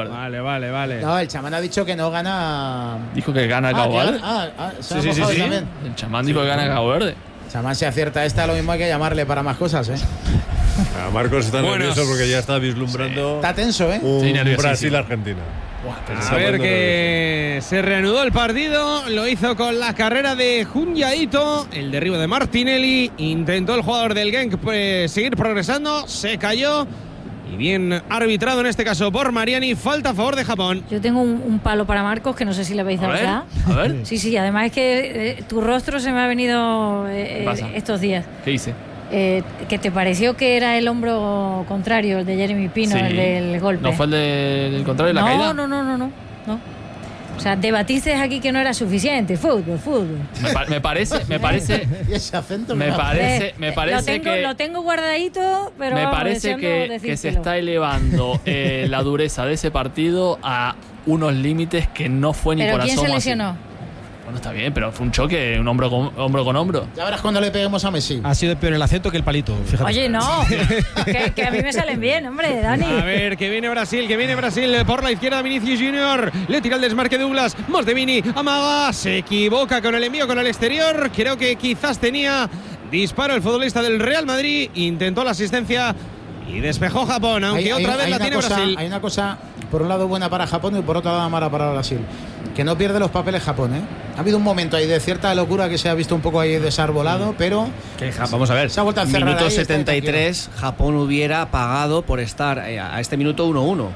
Vale. No, el chamán ha dicho que no gana. ¿Dijo que gana Cabo Verde? Sí. El chamán dijo que gana Cabo Verde. El chamán se acierta esta, lo mismo hay que llamarle para más cosas, Marcos está nervioso porque ya está vislumbrando. Está tenso, Brasil-Argentina. A ver, que se reanudó el partido, lo hizo con la carrera de Junyaito, el derribo de Martinelli, intentó el jugador del Genk seguir progresando, se cayó y bien arbitrado en este caso por Mariani, falta a favor de Japón. Yo tengo un palo para Marcos que no sé si le habéis dado ya. A ver. Sí, además es que tu rostro se me ha venido estos días. ¿Qué hice? Que te pareció que era el hombro contrario, el de Jeremy Pino, el del golpe. ¿No fue el del contrario de la caída? No. O sea, debatiste aquí que no era suficiente. Fútbol. Me parece. ¿Y ese acento? Me parece que lo tengo guardadito, pero me parece que se está elevando la dureza de ese partido a unos límites que no fue ni por asomo. ¿Quién se lesionó? Bueno, está bien, pero fue un choque, un hombro con hombro. Ya verás cuando le peguemos a Messi. Ha sido peor el acento que el palito, fíjate. Oye, no, que a mí me salen bien, hombre, Dani. A ver, que viene Brasil por la izquierda, Vinicius Junior. Le tira el desmarque Douglas, más de Vini, amaga, se equivoca con el envío con el exterior. Creo que quizás tenía disparo el futbolista del Real Madrid. Intentó la asistencia y despejó Japón, aunque otra vez la tiene Brasil. Hay una cosa, por un lado buena para Japón y por otro lado mala para Brasil. Que no pierde los papeles Japón, Ha habido un momento ahí de cierta locura que se ha visto un poco ahí desarbolado, pero vamos a ver, se ha vuelto a cerrar. Minuto 73, Japón hubiera pagado por estar a este minuto 1-1.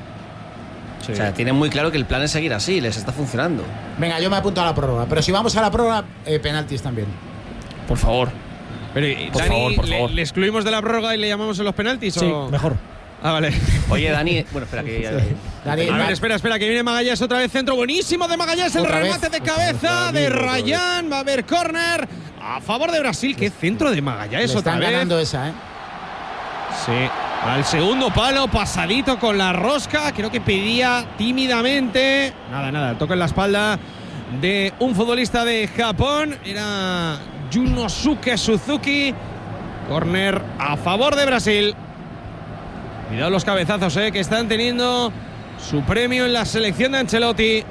O sea, tienen muy claro que el plan es seguir así, les está funcionando. Venga, yo me apunto a la prórroga, pero si vamos a la prórroga, penaltis también. Por favor. Pero, Dani, por favor. ¿Le excluimos de la prórroga y le llamamos en los penaltis? Sí, mejor. Vale. Oye, Dani, bueno, espera que Dani, a ver, espera, que viene Magallanes otra vez, centro buenísimo de Magallanes, el remate de cabeza de Ryan, va a haber córner a favor de Brasil. Qué centro de Magallanes otra vez. Están ganando esa, Sí, al segundo palo, pasadito con la rosca, creo que pedía tímidamente. Nada, toca en la espalda de un futbolista de Japón, era Junosuke Suzuki. Córner a favor de Brasil. Cuidado los cabezazos, que están teniendo su premio en la selección de Ancelotti.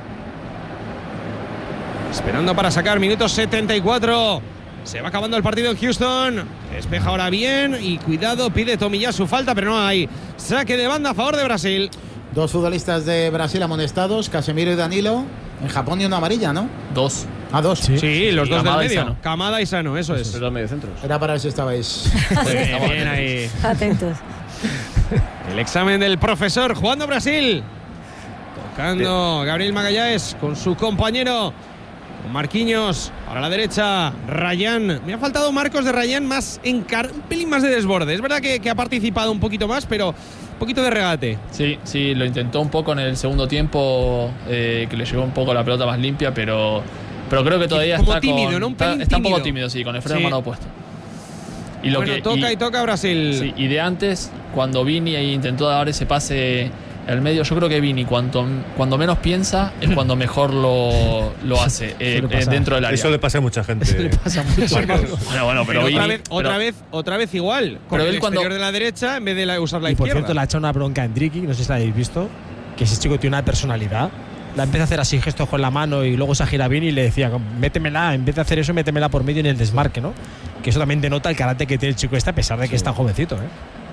Esperando para sacar, minuto 74. Se va acabando el partido en Houston. Despeja ahora bien y cuidado, pide Tomiyasu falta, pero no hay. Saque de banda a favor de Brasil. Dos futbolistas de Brasil amonestados, Casemiro y Danilo. En Japón y una amarilla, ¿no? Dos. Dos. Sí, los dos Kamada del medio. y Sano. Kamada y Sano, eso es. Los mediocentros. Era para ver si estabais bien ahí. Atentos. El examen del profesor jugando Brasil. Tocando Gabriel Magallanes con su compañero, con Marquinhos. Para la derecha, Ryan. Me ha faltado Marcos de Ryan más un pelín más de desborde. Es verdad que ha participado un poquito más, pero poquito de regate. Sí, lo intentó un poco en el segundo tiempo, que le llegó un poco la pelota más limpia, pero creo que todavía como está tímido, ¿no? Está un poco tímido, sí, con el freno de mano opuesto. Y bueno, toca Brasil. Sí, y de antes, cuando Vini intentó dar ese pase al medio, yo creo que Vini cuando menos piensa es cuando mejor lo hace dentro del área. Eso le pasa a mucha gente. Eso le pasa a mucha gente. Bueno, pero otra vez igual. Con pero el él exterior de la derecha en vez de usar la y izquierda. Por cierto, le ha echado una bronca a Endricky, no sé si la habéis visto, que ese chico tiene una personalidad. La empieza a hacer así gestos con la mano y luego se gira bien y le decía, métemela, en vez de hacer eso, métemela por medio en el desmarque, ¿no? Que eso también denota el carácter que tiene el chico a pesar de que es tan jovencito, ¿eh?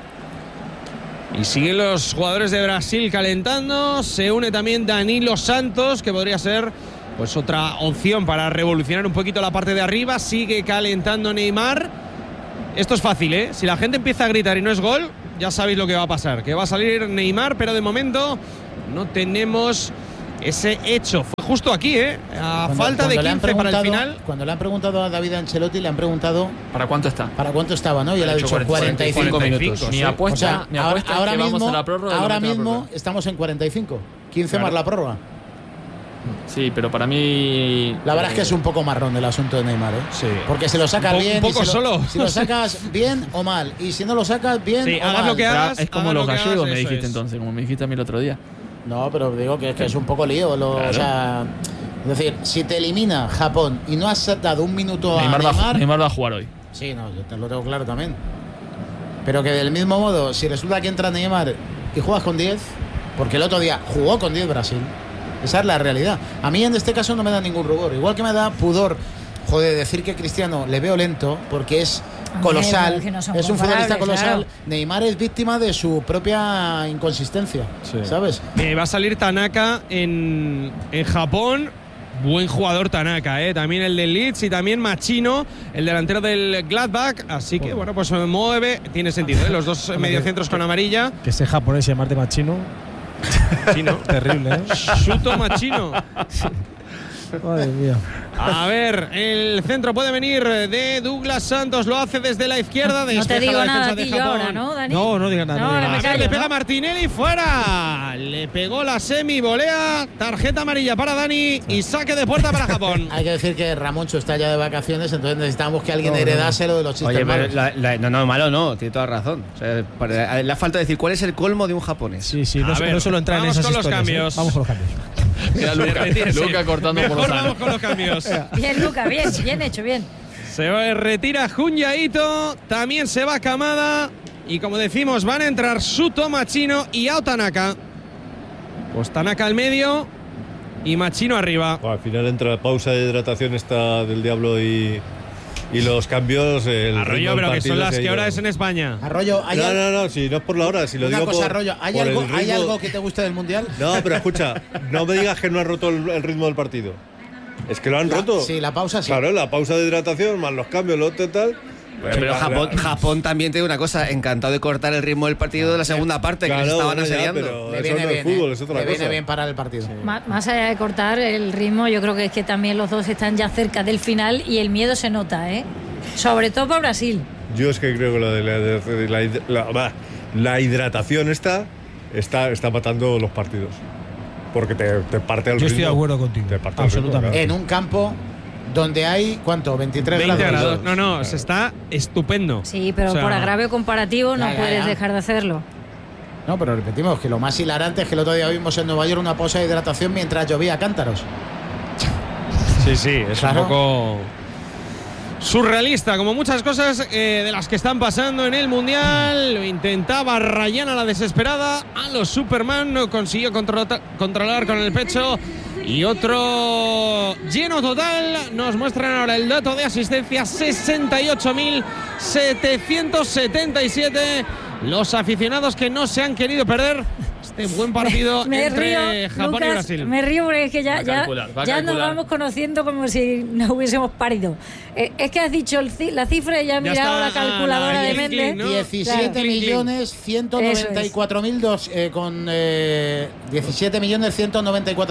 Y siguen los jugadores de Brasil calentando. Se une también Danilo Santos, que podría ser pues otra opción para revolucionar un poquito la parte de arriba. Sigue calentando Neymar. Esto es fácil, ¿eh? Si la gente empieza a gritar y no es gol, ya sabéis lo que va a pasar. Que va a salir Neymar, pero de momento no tenemos ese hecho. Fue justo aquí, ¿eh? A falta de 15 para el final. Cuando le han preguntado a David Ancelotti, le han preguntado ¿para cuánto está? ¿Para cuánto estaba, no? Y él ha dicho 45 minutos. Ni apuesta, ahora que mismo, vamos a la prórroga. Ahora mismo estamos en 45. 15 más la prórroga. Sí, pero para mí la verdad es que es un poco marrón el asunto de Neymar, ¿eh? Sí. Porque si lo sacas bien, un poco solo. Si lo sacas bien o mal, y si no lo sacas bien sí, o hagas mal. Lo que hagas, es como los gallegos, me dijiste es. entonces, como me dijiste a mí el otro día. No, pero digo que es un poco lío. Claro. O sea, es decir, si te elimina Japón y no has dado un minuto a Neymar va a jugar hoy. Sí, no, yo te lo tengo claro también. Pero que del mismo modo, si resulta que entra Neymar y juegas con 10, porque el otro día jugó con 10 Brasil, esa es la realidad. A mí en este caso no me da ningún rubor. Igual que me da pudor, decir que Cristiano le veo lento, porque es colosal, es un futbolista colosal. Claro. Neymar es víctima de su propia inconsistencia, ¿sabes? Va a salir Tanaka en Japón. Buen jugador Tanaka, también el del Leeds y también Machino, el delantero del Gladbach. Así que bueno, pues mueve, tiene sentido, los dos mediocentros con amarilla. Que ese japonés llamarte Machino. Chino. Terrible, ¿eh? Shuto Machino. Madre mía. A ver, el centro puede venir de Douglas Santos, lo hace desde la izquierda. No te digo nada a ti yo ahora, ¿no, Dani? No digas nada. Le pega Martinelli fuera. Le pegó la volea. Tarjeta amarilla para Dani y saque de puerta para Japón. Hay que decir que Ramoncho está ya de vacaciones, entonces necesitamos que alguien heredase lo de los chistes malos. No, malo no, tiene toda razón. O sea, le falta decir cuál es el colmo de un japonés. Sí, no solo entrar en esas historias. Cambios. Vamos con los cambios. Mira, Luca cortando por los vamos con los cambios. Bien, Luca, bien hecho, bien. Se retira Junyaito, también se va Kamada. Y como decimos, van a entrar Shuto Machino y Ao Tanaka. Pues Tanaka al medio y Machino arriba. Al final entra pausa de hidratación esta del Diablo y los cambios. Arroyo, pero que son las que ahora es en España. Arroyo, no, si no es por la hora, si lo digo cosa, por. Arroyo, ¿hay algo que te guste del Mundial? No, pero escucha, no me digas que no ha roto el ritmo del partido. Es que lo han roto. Sí, la pausa sí. Claro, la pausa de hidratación más los cambios, lo otro y tal. Pero Japón también tiene una cosa, encantado de cortar el ritmo del partido de la segunda parte, claro, que se estaban asediando. Le viene bien, fútbol, es otra cosa. Le viene bien parar el partido. Sí. Más allá de cortar el ritmo, yo creo que es que también los dos están ya cerca del final y el miedo se nota, sobre todo para Brasil. Yo es que creo que lo de la hidratación está matando los partidos. Porque te parte el ritmo. Yo estoy de acuerdo contigo. Absolutamente. En un campo donde hay, ¿cuánto? 23 grados. No, se está estupendo. Sí, pero por agravio comparativo no puedes dejar de hacerlo. No, pero repetimos que lo más hilarante es que el otro día vimos en Nueva York una pausa de hidratación mientras llovía cántaros. Sí, es un poco surrealista, como muchas cosas de las que están pasando en el Mundial. Lo intentaba Ryan a la desesperada, a los Superman, no consiguió controlar con el pecho. Y otro lleno total. Nos muestran ahora el dato de asistencia: 68.777. Los aficionados que no se han querido perder este buen partido entre Japón Lucas, y Brasil. Me río porque es que ya nos vamos conociendo como si nos hubiésemos parido. Es que has dicho la cifra y ya he mirado la calculadora de Méndez. 17.194.000 con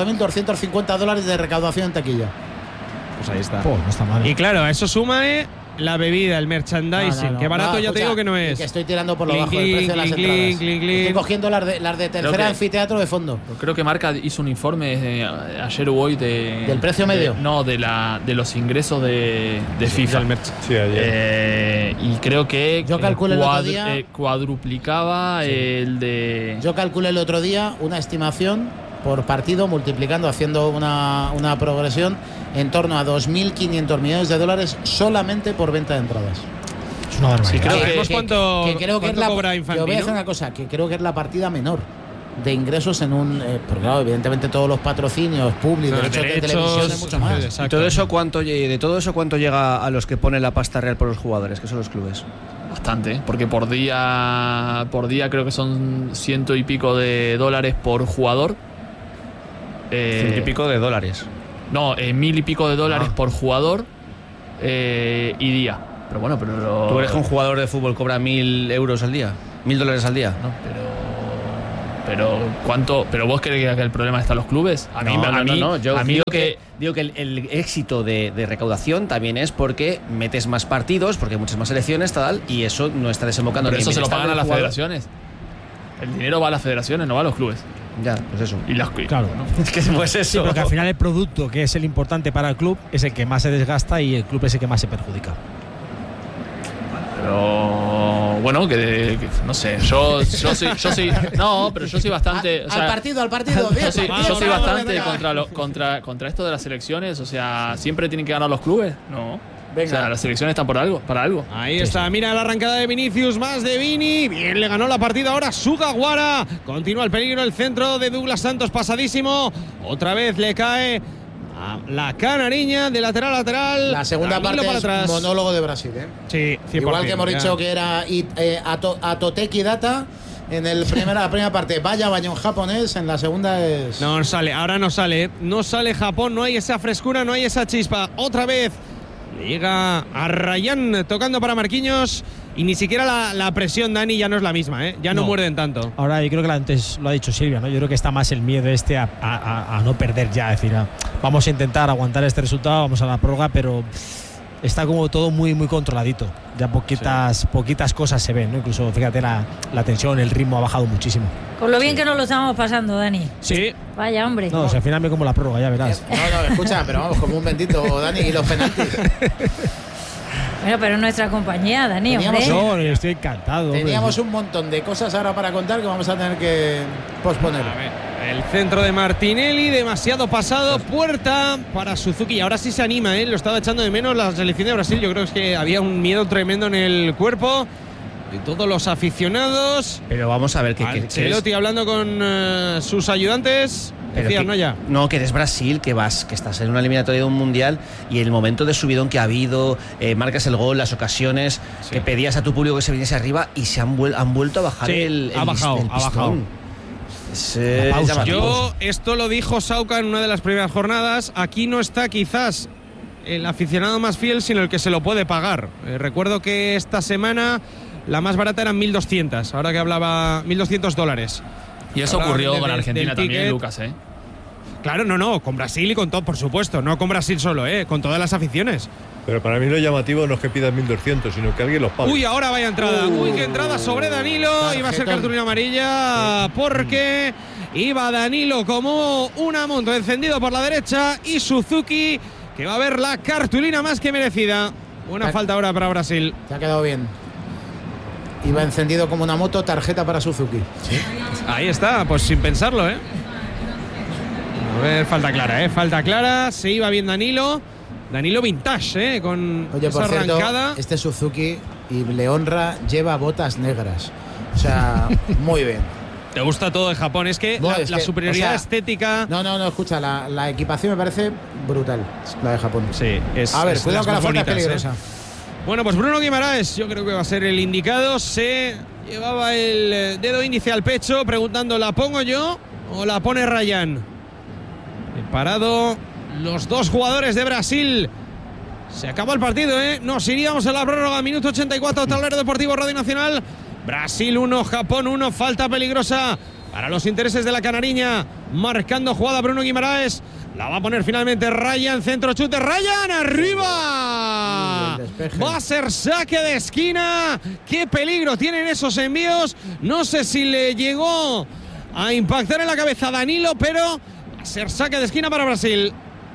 $17.194.250 de recaudación en taquilla. Pues ahí está. No está mal. Y claro, a eso suma la bebida, el merchandising, que barato ya te digo que no es. Que estoy tirando por lo bajo el precio de las entradas. Estoy cogiendo las de tercera anfiteatro de fondo. Creo que Marca hizo un informe ayer o hoy ¿Del precio medio? De los ingresos de FIFA. Sí, ayer. Y creo que yo calculé el otro día, cuadruplicaba el de... Yo calculé el otro día una estimación por partido, multiplicando, haciendo una progresión en torno a 2.500 millones de dólares solamente por venta de entradas. Es una barbaridad. Sí, creo que creo que es la, cobra Infantino. yo voy a decir una cosa, que creo que es la partida menor de ingresos en un... porque claro, evidentemente todos los patrocinios públicos, derechos de televisión y mucho más. ¿Y todo eso cuánto llega a los que ponen la pasta real por los jugadores, que son los clubes? Bastante, porque por día creo que son 100 y pico de dólares por jugador. 100 y pico de dólares. No, 1.000 y pico de dólares por jugador y día. Pero bueno, pero... ¿Tú crees que un jugador de fútbol cobra 1.000 euros al día? ¿$1.000 al día? No, pero ¿cuánto? ¿Pero vos crees que el problema está en los clubes? Yo digo que el éxito de recaudación también es porque metes más partidos, porque hay muchas más selecciones, tal, y eso no está desembocando. Pero ni eso se lo pagan a las jugador. federaciones. El dinero va a las federaciones, no va a los clubes. Ya, pues eso. Claro. ¿No? Es que pues eso. Sí, porque al final el producto que es el importante para el club es el que más se desgasta y el club es el que más se perjudica. Pero bueno, que no sé, yo soy no, pero yo soy bastante, al partido. Yo soy bastante contra esto de las selecciones, o sea, siempre tienen que ganar los clubes, no. Venga. O sea, las selecciones están para algo. Ahí está, mira la arrancada de Vinicius, más de Vini. Bien, le ganó la partida ahora Sugawara. Continúa el peligro, el centro de Douglas Santos pasadísimo. Otra vez le cae a la canariña de lateral a lateral. La segunda Danilo parte para es atrás. monólogo de Brasil, ¿eh? Sí, 100%, igual que hemos dicho que era Atoteki Data. En la primera parte, vaya bañón japonés. En la segunda es... No sale, ahora no sale. No sale Japón, no hay esa frescura, no hay esa chispa. Otra vez le llega a Rayán tocando para Marquinhos. Y ni siquiera la presión, Dani, ya no es la misma, ¿eh? Ya no muerden tanto. Ahora yo creo que antes lo ha dicho Silvia, ¿no? Yo creo que está más el miedo a no perder ya. Es decir, vamos a intentar aguantar este resultado, vamos a la prórroga, pero está como todo muy, muy controladito. Ya poquitas cosas se ven, ¿no? Incluso, fíjate, la tensión, el ritmo ha bajado muchísimo. Con lo bien que nos lo estamos pasando, Dani. Sí. Vaya, hombre. No, o sea, al final me como la prórroga, ya verás. No, escucha, pero vamos, como un bendito, Dani, y los penaltis. Bueno, pero nuestra compañía, Dani, hombre. No, estoy encantado. Teníamos un montón de cosas ahora para contar que vamos a tener que posponer. El centro de Martinelli, demasiado pasado, puerta para Suzuki. Ahora sí se anima, ¿eh? Lo estaba echando de menos la selección de Brasil. Yo creo que había un miedo tremendo en el cuerpo de todos los aficionados. Pero vamos a ver que Ancelotti hablando con sus ayudantes. Decías, ¿no? Ya. No, que eres Brasil, que estás en una eliminatoria de un mundial y el momento de subidón que ha habido, marcas el gol, las ocasiones, que pedías a tu público que se viniese arriba y se han vuelto a bajar el pistón. Esto lo dijo Sauca en una de las primeras jornadas. Aquí no está quizás el aficionado más fiel, sino el que se lo puede pagar. Recuerdo que esta semana la más barata eran 1.200, ahora que hablaba $1.200. Y eso ocurrió con Argentina también, Lucas, ¿eh? Claro, no, con Brasil y con todo, por supuesto. No con Brasil solo, con todas las aficiones. Pero para mí lo llamativo no es que pidan 1.200, sino que alguien los pague. Uy, ahora vaya entrada. Uy, qué entrada sobre Danilo. Iba a ser cartulina amarilla porque iba Danilo como un amonto encendido por la derecha y Suzuki, que va a ver la cartulina más que merecida. Una falta ahora para Brasil. Te ha quedado bien. Iba encendido como una moto, tarjeta para Suzuki. ¿Sí? Ahí está, pues sin pensarlo, ¿eh? A ver, falta clara, falta clara. Se iba bien Danilo vintage, con Oye, esa por cierto, arrancada. Este Suzuki, y le honra, lleva botas negras. O sea, muy bien. Te gusta todo de Japón, es que la superioridad estética. No, escucha, la equipación me parece brutal, la de Japón. Sí, a ver, cuidado que la falta es peligrosa. Bueno, pues Bruno Guimaraes, yo creo que va a ser el indicado. Se llevaba el dedo índice al pecho, preguntando: ¿la pongo yo o la pone Rayán? Parado los dos jugadores de Brasil. Se acabó el partido, Nos iríamos a la prórroga, minuto 84, Tablero Deportivo Radio Nacional. Brasil 1, Japón 1, falta peligrosa para los intereses de la canariña. Marcando jugada Bruno Guimaraes. La va a poner finalmente Rayán, centro chute, Rayán, arriba. Maeda. Va a ser saque de esquina. Qué peligro tienen esos envíos. No sé si le llegó a impactar en la cabeza a Danilo, pero va a ser saque de esquina para Brasil.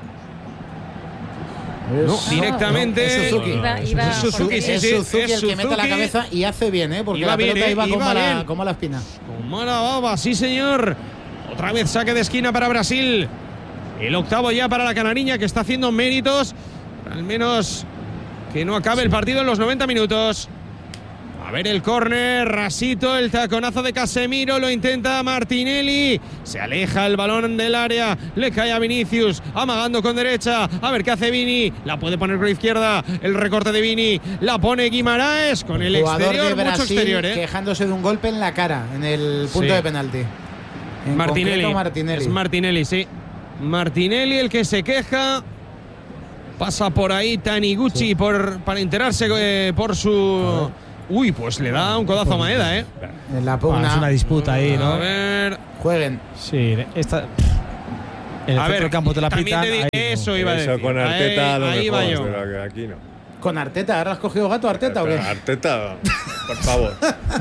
No, directamente. Es Suzuki. Es Suzuki el que mete la cabeza y hace bien, porque la pelota iba como la espina. Con mala baba, sí señor. Otra vez saque de esquina para Brasil. El octavo ya para la canariña, que está haciendo méritos. Al menos que no acabe el partido en los 90 minutos. A ver el córner, rasito, el taconazo de Casemiro, lo intenta Martinelli, se aleja el balón del área, le cae a Vinicius, amagando con derecha, a ver qué hace Vini, la puede poner con izquierda, el recorte de Vini, la pone Guimaraes con el exterior, de Brasil, mucho exterior, quejándose de un golpe en la cara, en el punto de penalti. Martinelli, Martinelli. Es Martinelli, sí. Martinelli el que se queja. Pasa por ahí Taniguchi para enterarse por su... Uy, pues le da un codazo a Maeda, En la pugna. Es una disputa ahí, ¿no? A ver. Jueguen. Sí, esta. En el centro del campo te la pitan. Eso iba a decir. Eso con Arteta ahí va yo. Pero aquí no. ¿Con Arteta? ¿Ahora has cogido gato Arteta o qué? Arteta, por favor.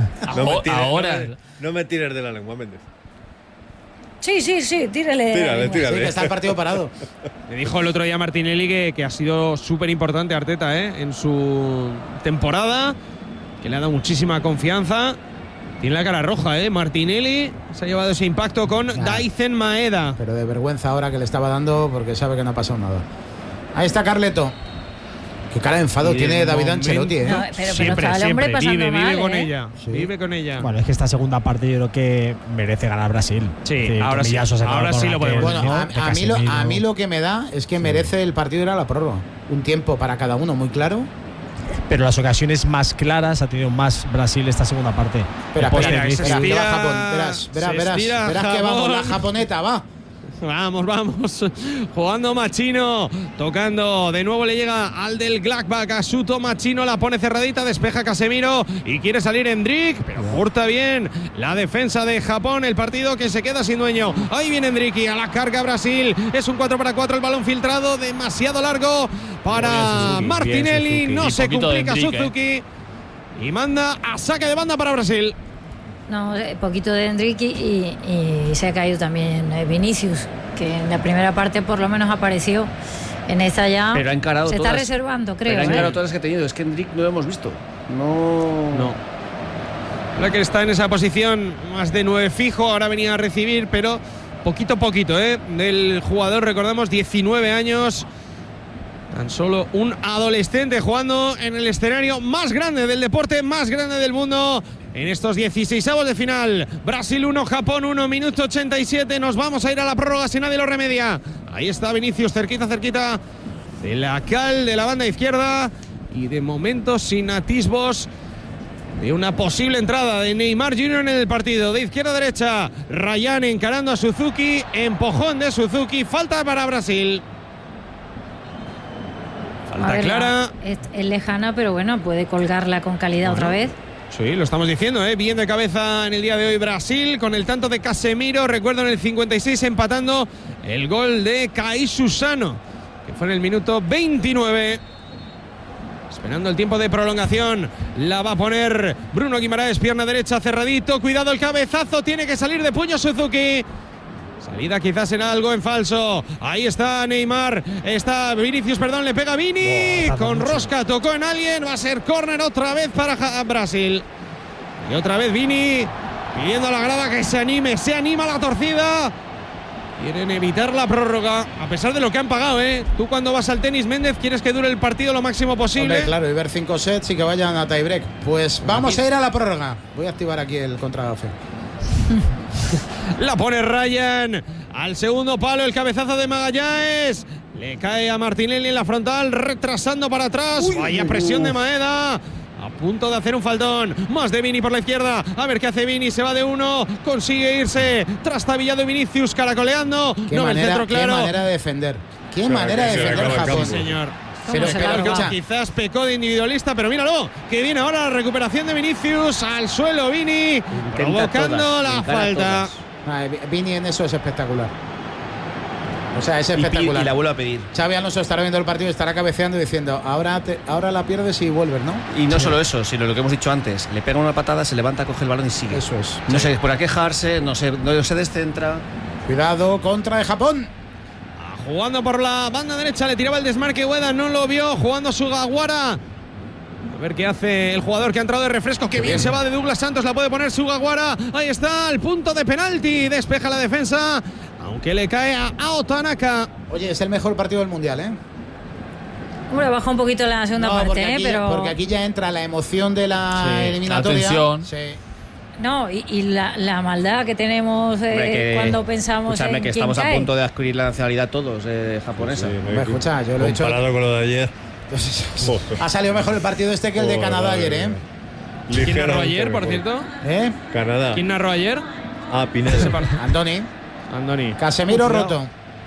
No me tires de la lengua, Méndez. Sí, tírale. Sí, que está el partido parado. Le dijo el otro día Martinelli que ha sido súper importante Arteta en su temporada, que le ha dado muchísima confianza. Tiene la cara roja, Martinelli se ha llevado ese impacto con Daizen Maeda. Pero de vergüenza ahora que le estaba dando porque sabe que no ha pasado nada. Ahí está Carleto. Qué cara de enfado tiene David Ancelotti, No, pero está el hombre pasando mal, vive con ella. Sí. Vive con ella. Bueno, es que esta segunda parte yo creo que merece ganar Brasil. Sí, ahora sí lo podemos. Bueno, a mí lo que me da es que merece el partido ir a la prórroga. Un tiempo para cada uno muy claro. Pero las ocasiones más claras ha tenido más Brasil esta segunda parte. Espera, verás que vamos, la japoneta, va. Vamos. Jugando Machino. Tocando. De nuevo le llega al del Gladbach. Asuto Machino. La pone cerradita. Despeja Casemiro. Y quiere salir Endrick. Pero corta bien la defensa de Japón. El partido que se queda sin dueño. Ahí viene Endrick. Y a la carga Brasil. Es un 4-4. El balón filtrado. Demasiado largo para Martinelli. No se complica Suzuki. Y manda a saque de banda para Brasil. No, poquito de Endrick y se ha caído también Vinicius, que en la primera parte por lo menos apareció. En esta ya pero ha encarado se todas, está reservando, creo. Pero ha encarado todas las que ha tenido. Es que Endrick no lo hemos visto. No. La que está en esa posición más de 9 fijo, ahora venía a recibir, pero poquito a poquito, del jugador, recordamos, 19 años. Tan solo un adolescente jugando en el escenario más grande del deporte, más grande del mundo. En estos 16avos de final, Brasil 1, Japón 1, minuto 87. Nos vamos a ir a la prórroga si nadie lo remedia. Ahí está Vinicius, cerquita de la cal de la banda izquierda. Y de momento sin atisbos de una posible entrada de Neymar Jr. en el partido. De izquierda a derecha, Ryan encarando a Suzuki. Empujón de Suzuki. Falta para Brasil. Falta clara. Es lejana, pero bueno, puede colgarla con calidad otra vez. Sí, lo estamos diciendo, bien de cabeza en el día de hoy Brasil, con el tanto de Casemiro, recuerdo en el 56 empatando el gol de Kaisu Sano, que fue en el minuto 29. Esperando el tiempo de prolongación, la va a poner Bruno Guimaraes, pierna derecha, cerradito, cuidado el cabezazo, tiene que salir de puño Suzuki. Salida quizás en algo en falso. Ahí está Neymar. Está Vinicius, le pega Vini. Con rosca tocó en alguien. Va a ser córner otra vez para Brasil. Y otra vez Vini pidiendo a la grada que se anime. Se anima la torcida. Quieren evitar la prórroga, a pesar de lo que han pagado, Tú cuando vas al tenis, Méndez, quieres que dure el partido lo máximo posible. Hombre, claro, y ver 5 sets y que vayan a tiebreak. Pues vamos a ir a la prórroga. Voy a activar aquí el contragafe. La pone Ryan al segundo palo, el cabezazo de Magallanes. Le cae a Martinelli en la frontal, retrasando para atrás. Vaya presión de Maeda. A punto de hacer un faltón. Más de Vini por la izquierda. A ver qué hace Vini. Se va de uno. Consigue irse. Trastabillado Vinicius, caracoleando. No ve el centro claro. Qué manera de defender. Qué manera de defender Japón. Sí, señor. Pero quizás pecó de individualista, pero míralo, que viene ahora la recuperación de Vinicius, al suelo Vini, provocando la falta. Vini en eso es espectacular. O sea, es espectacular. Y la vuelve a pedir. Xabi Alonso estará viendo el partido y estará cabeceando y diciendo, ahora la pierdes y vuelves, ¿no? Y no solo eso, sino lo que hemos dicho antes. Le pega una patada, se levanta, coge el balón y sigue. Eso es. No se pone a quejarse, no se descentra. Cuidado, contra de Japón. Jugando por la banda derecha, le tiraba el desmarque Ueda, no lo vio, jugando Sugawara. A ver qué hace el jugador que ha entrado de refresco. Qué bien se va de Douglas Santos, la puede poner Sugawara. Ahí está, el punto de penalti. Despeja la defensa, aunque le cae a Otanaka. Oye, es el mejor partido del Mundial, ¿eh? Hombre, baja un poquito la segunda parte, pero... Porque aquí ya entra la emoción de la eliminatoria. Atención. Sí. No, y la maldad que tenemos cuando pensamos escúchame, en que quién estamos cae. a punto de adquirir la nacionalidad todos japonesa. Sí, Hombre, escucha, yo lo he hecho. Comparado con lo de ayer. Ha salido mejor el partido este que el de Canadá ayer, ¿eh? ¿Quién narró ayer, por cierto? Canadá. ¿Quién narró ayer? Pineda. Andoni. Casemiro roto.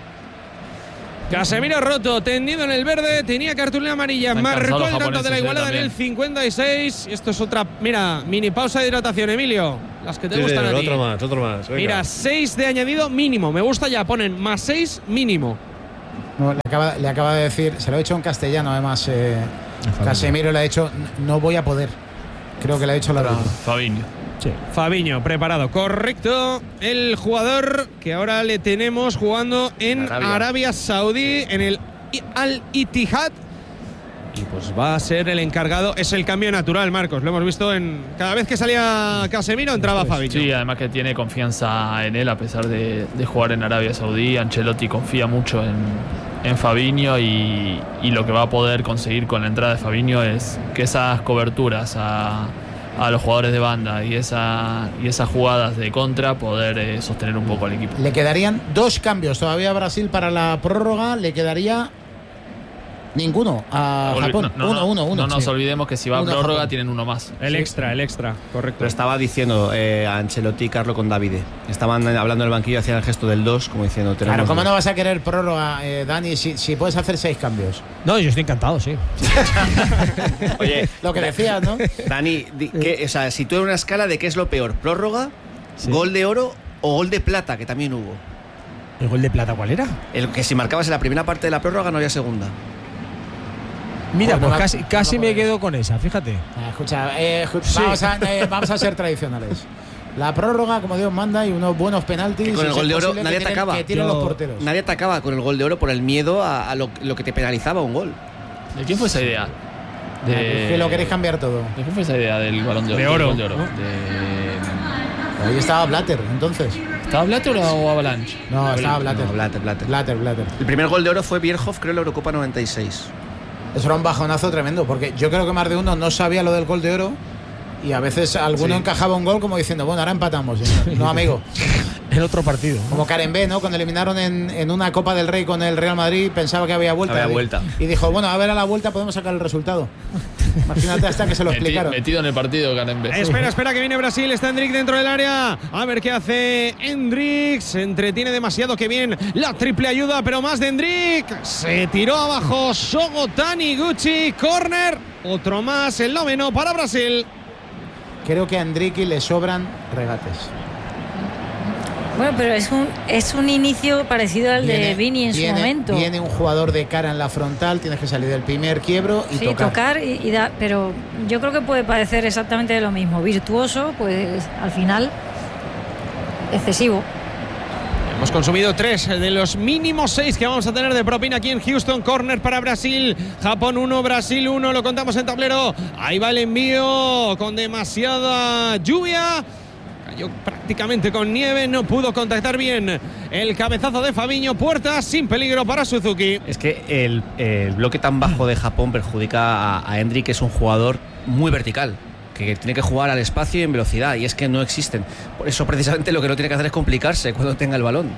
Casemiro roto, tendido en el verde, tenía cartulina amarilla, marcó el tanto de la igualada en el 56. Esto es otra, mira, mini pausa de hidratación, Emilio. Las que te gustan a ti. Otro más. Venga. Mira, 6 de añadido mínimo. Me gusta ya, ponen más 6 mínimo. No, le acaba de decir, se lo ha dicho en castellano además. Casemiro le ha dicho, no voy a poder. Creo que le ha dicho la verdad. Fabinho. Sí. Fabinho, preparado, correcto. El jugador que ahora le tenemos jugando en Arabia Saudí, en el Al-Ittihad. Y pues va a ser el encargado. Es el cambio natural, Marcos. Lo hemos visto en cada vez que salía Casemiro entraba Fabinho. Sí, además que tiene confianza en él a pesar de jugar en Arabia Saudí. Ancelotti confía mucho en Fabinho y lo que va a poder conseguir con la entrada de Fabinho es que esas coberturas a los jugadores de banda y esas jugadas de contra poder sostener un poco al equipo. Le quedarían 2 cambios todavía a Brasil para la prórroga. Le quedaría ninguno a Japón. Uno. No nos olvidemos que si va a prórroga Japón. tienen uno más. El extra, correcto. Lo estaba diciendo a Ancelotti y Carlo con Davide. Estaban hablando en el banquillo, hacían el gesto del 2, como diciendo... Claro, ¿cómo no vas a querer prórroga, Dani, si puedes hacer 6 cambios? No, yo estoy encantado, sí. Oye, lo que decías, ¿no? Dani, o sea, si tú en una escala de qué es lo peor, prórroga, gol de oro o gol de plata, que también hubo. ¿El gol de plata cuál era? El que si marcabas en la primera parte de la prórroga no había segunda. Mira, pues casi me quedo con esa, fíjate. Escucha, vamos a ser tradicionales. La prórroga, como Dios manda, y unos buenos penaltis. Que con el gol de oro nadie atacaba. Que tiren los porteros. Nadie atacaba con el gol de oro por el miedo a lo que te penalizaba un gol. ¿De quién fue esa idea? Es que lo queréis cambiar todo. ¿De quién fue esa idea del balón de oro? De oro. Gol de oro. Ahí estaba Blatter, entonces. ¿Estaba Blatter o Avalanche? No, estaba Blatter. No, Blatter. Blatter. El primer gol de oro fue Bierhoff, creo, en la Eurocopa 96. Eso era un bajonazo tremendo, porque yo creo que más de uno no sabía lo del gol de oro y a veces alguno encajaba un gol como diciendo, bueno, ahora empatamos. No, amigo. El otro partido. Como Karen B, ¿no? Cuando eliminaron en una Copa del Rey con el Real Madrid, pensaba que había vuelta. Y dijo, bueno, a ver a la vuelta podemos sacar el resultado. Imagínate hasta que se lo explicaron. Metido en el partido, Karen B. Espera, que viene Brasil. Está Endrick dentro del área. A ver qué hace Endrick. Se entretiene demasiado. Que bien la triple ayuda, pero más de Endrick. Se tiró abajo Shogo Taniguchi. Corner. Otro más, el 9º para Brasil. Creo que a Endrick le sobran regates. Bueno, pero es un inicio parecido al de Vini en su momento. Viene un jugador de cara en la frontal, tienes que salir del primer quiebro y tocar. Pero yo creo que puede parecer exactamente lo mismo. Virtuoso, pues al final excesivo. Hemos consumido 3 de los mínimos 6 que vamos a tener de propina aquí en Houston. Corner para Brasil. Japón 1, Brasil 1. Lo contamos en tablero. Ahí va el envío con demasiada lluvia. Cayó prácticamente con nieve. No pudo contactar bien el cabezazo de Fabinho. Puerta sin peligro para Suzuki. Es que el bloque tan bajo de Japón perjudica a Endrick, que es un jugador muy vertical, que tiene que jugar al espacio y en velocidad, y es que no existen. Por eso precisamente lo que no tiene que hacer es complicarse cuando tenga el balón.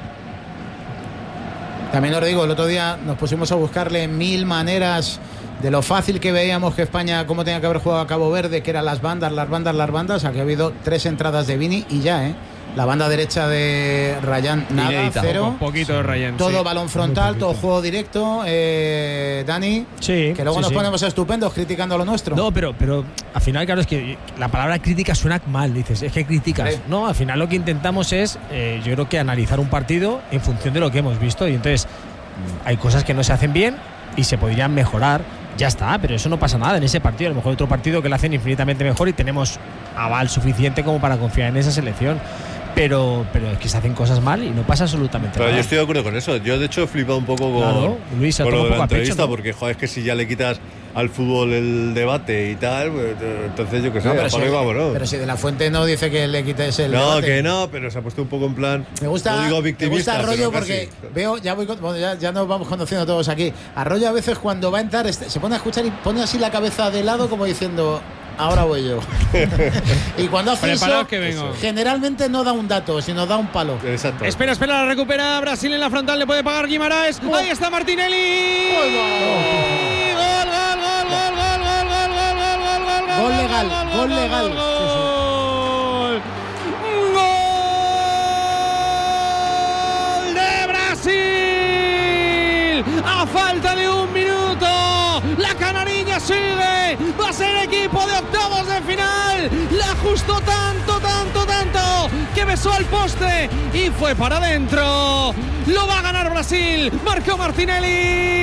También os digo, el otro día nos pusimos a buscarle 1000 maneras de lo fácil que veíamos que España, cómo tenía que haber jugado a Cabo Verde, que eran las bandas. Aquí ha habido 3 entradas de Vini y ya, La banda derecha de Rayán, nada, inédita. cero. Poquito de Rayán. Todo sí. balón frontal, todo juego directo. Dani, Sí, que luego sí, nos sí. ponemos estupendos criticando lo nuestro. No, pero al final, claro, es que la palabra crítica suena mal, dices, es que criticas. Sí. No, al final lo que intentamos es, yo creo que analizar un partido en función de lo que hemos visto. Y entonces, hay cosas que no se hacen bien y se podrían mejorar. Ya está, pero eso no pasa nada en ese partido. A lo mejor otro partido que lo hacen infinitamente mejor y tenemos aval suficiente como para confiar en esa selección. Pero es que se hacen cosas mal y no pasa absolutamente Pero nada. yo estoy de acuerdo con eso. Yo, de hecho, he flipado un poco con, Claro, Luis, con toma lo un de la poco a pecho, entrevista, ¿no? porque, joder, es que si ya le quitas al fútbol el debate y tal, pues, entonces yo qué sé, No, pero, apaga y vámonos. pero si de la Fuente no dice que le quites el No, debate. que no, pero se ha puesto un poco en plan. Me gusta, no digo me victimista, gusta Arroyo pero casi. porque veo, ya nos vamos conociendo todos aquí. Arroyo a veces cuando va a entrar se pone a escuchar y pone así la cabeza de lado como diciendo, ahora voy yo. Y cuando hace Preparaos eso, que vengo. generalmente no da un dato, sino da un palo. Exacto. Espera, la recupera Brasil en la frontal, le puede pagar Guimaraes. Ahí está Martinelli. Gol legal, gol legal. Gol de Brasil. A falta de un minuto, la canariña sigue. Va a ser equipo de octavos de final. La ajustó tanto que besó al poste y fue para adentro. Lo va a ganar Brasil. Marcó Martinelli.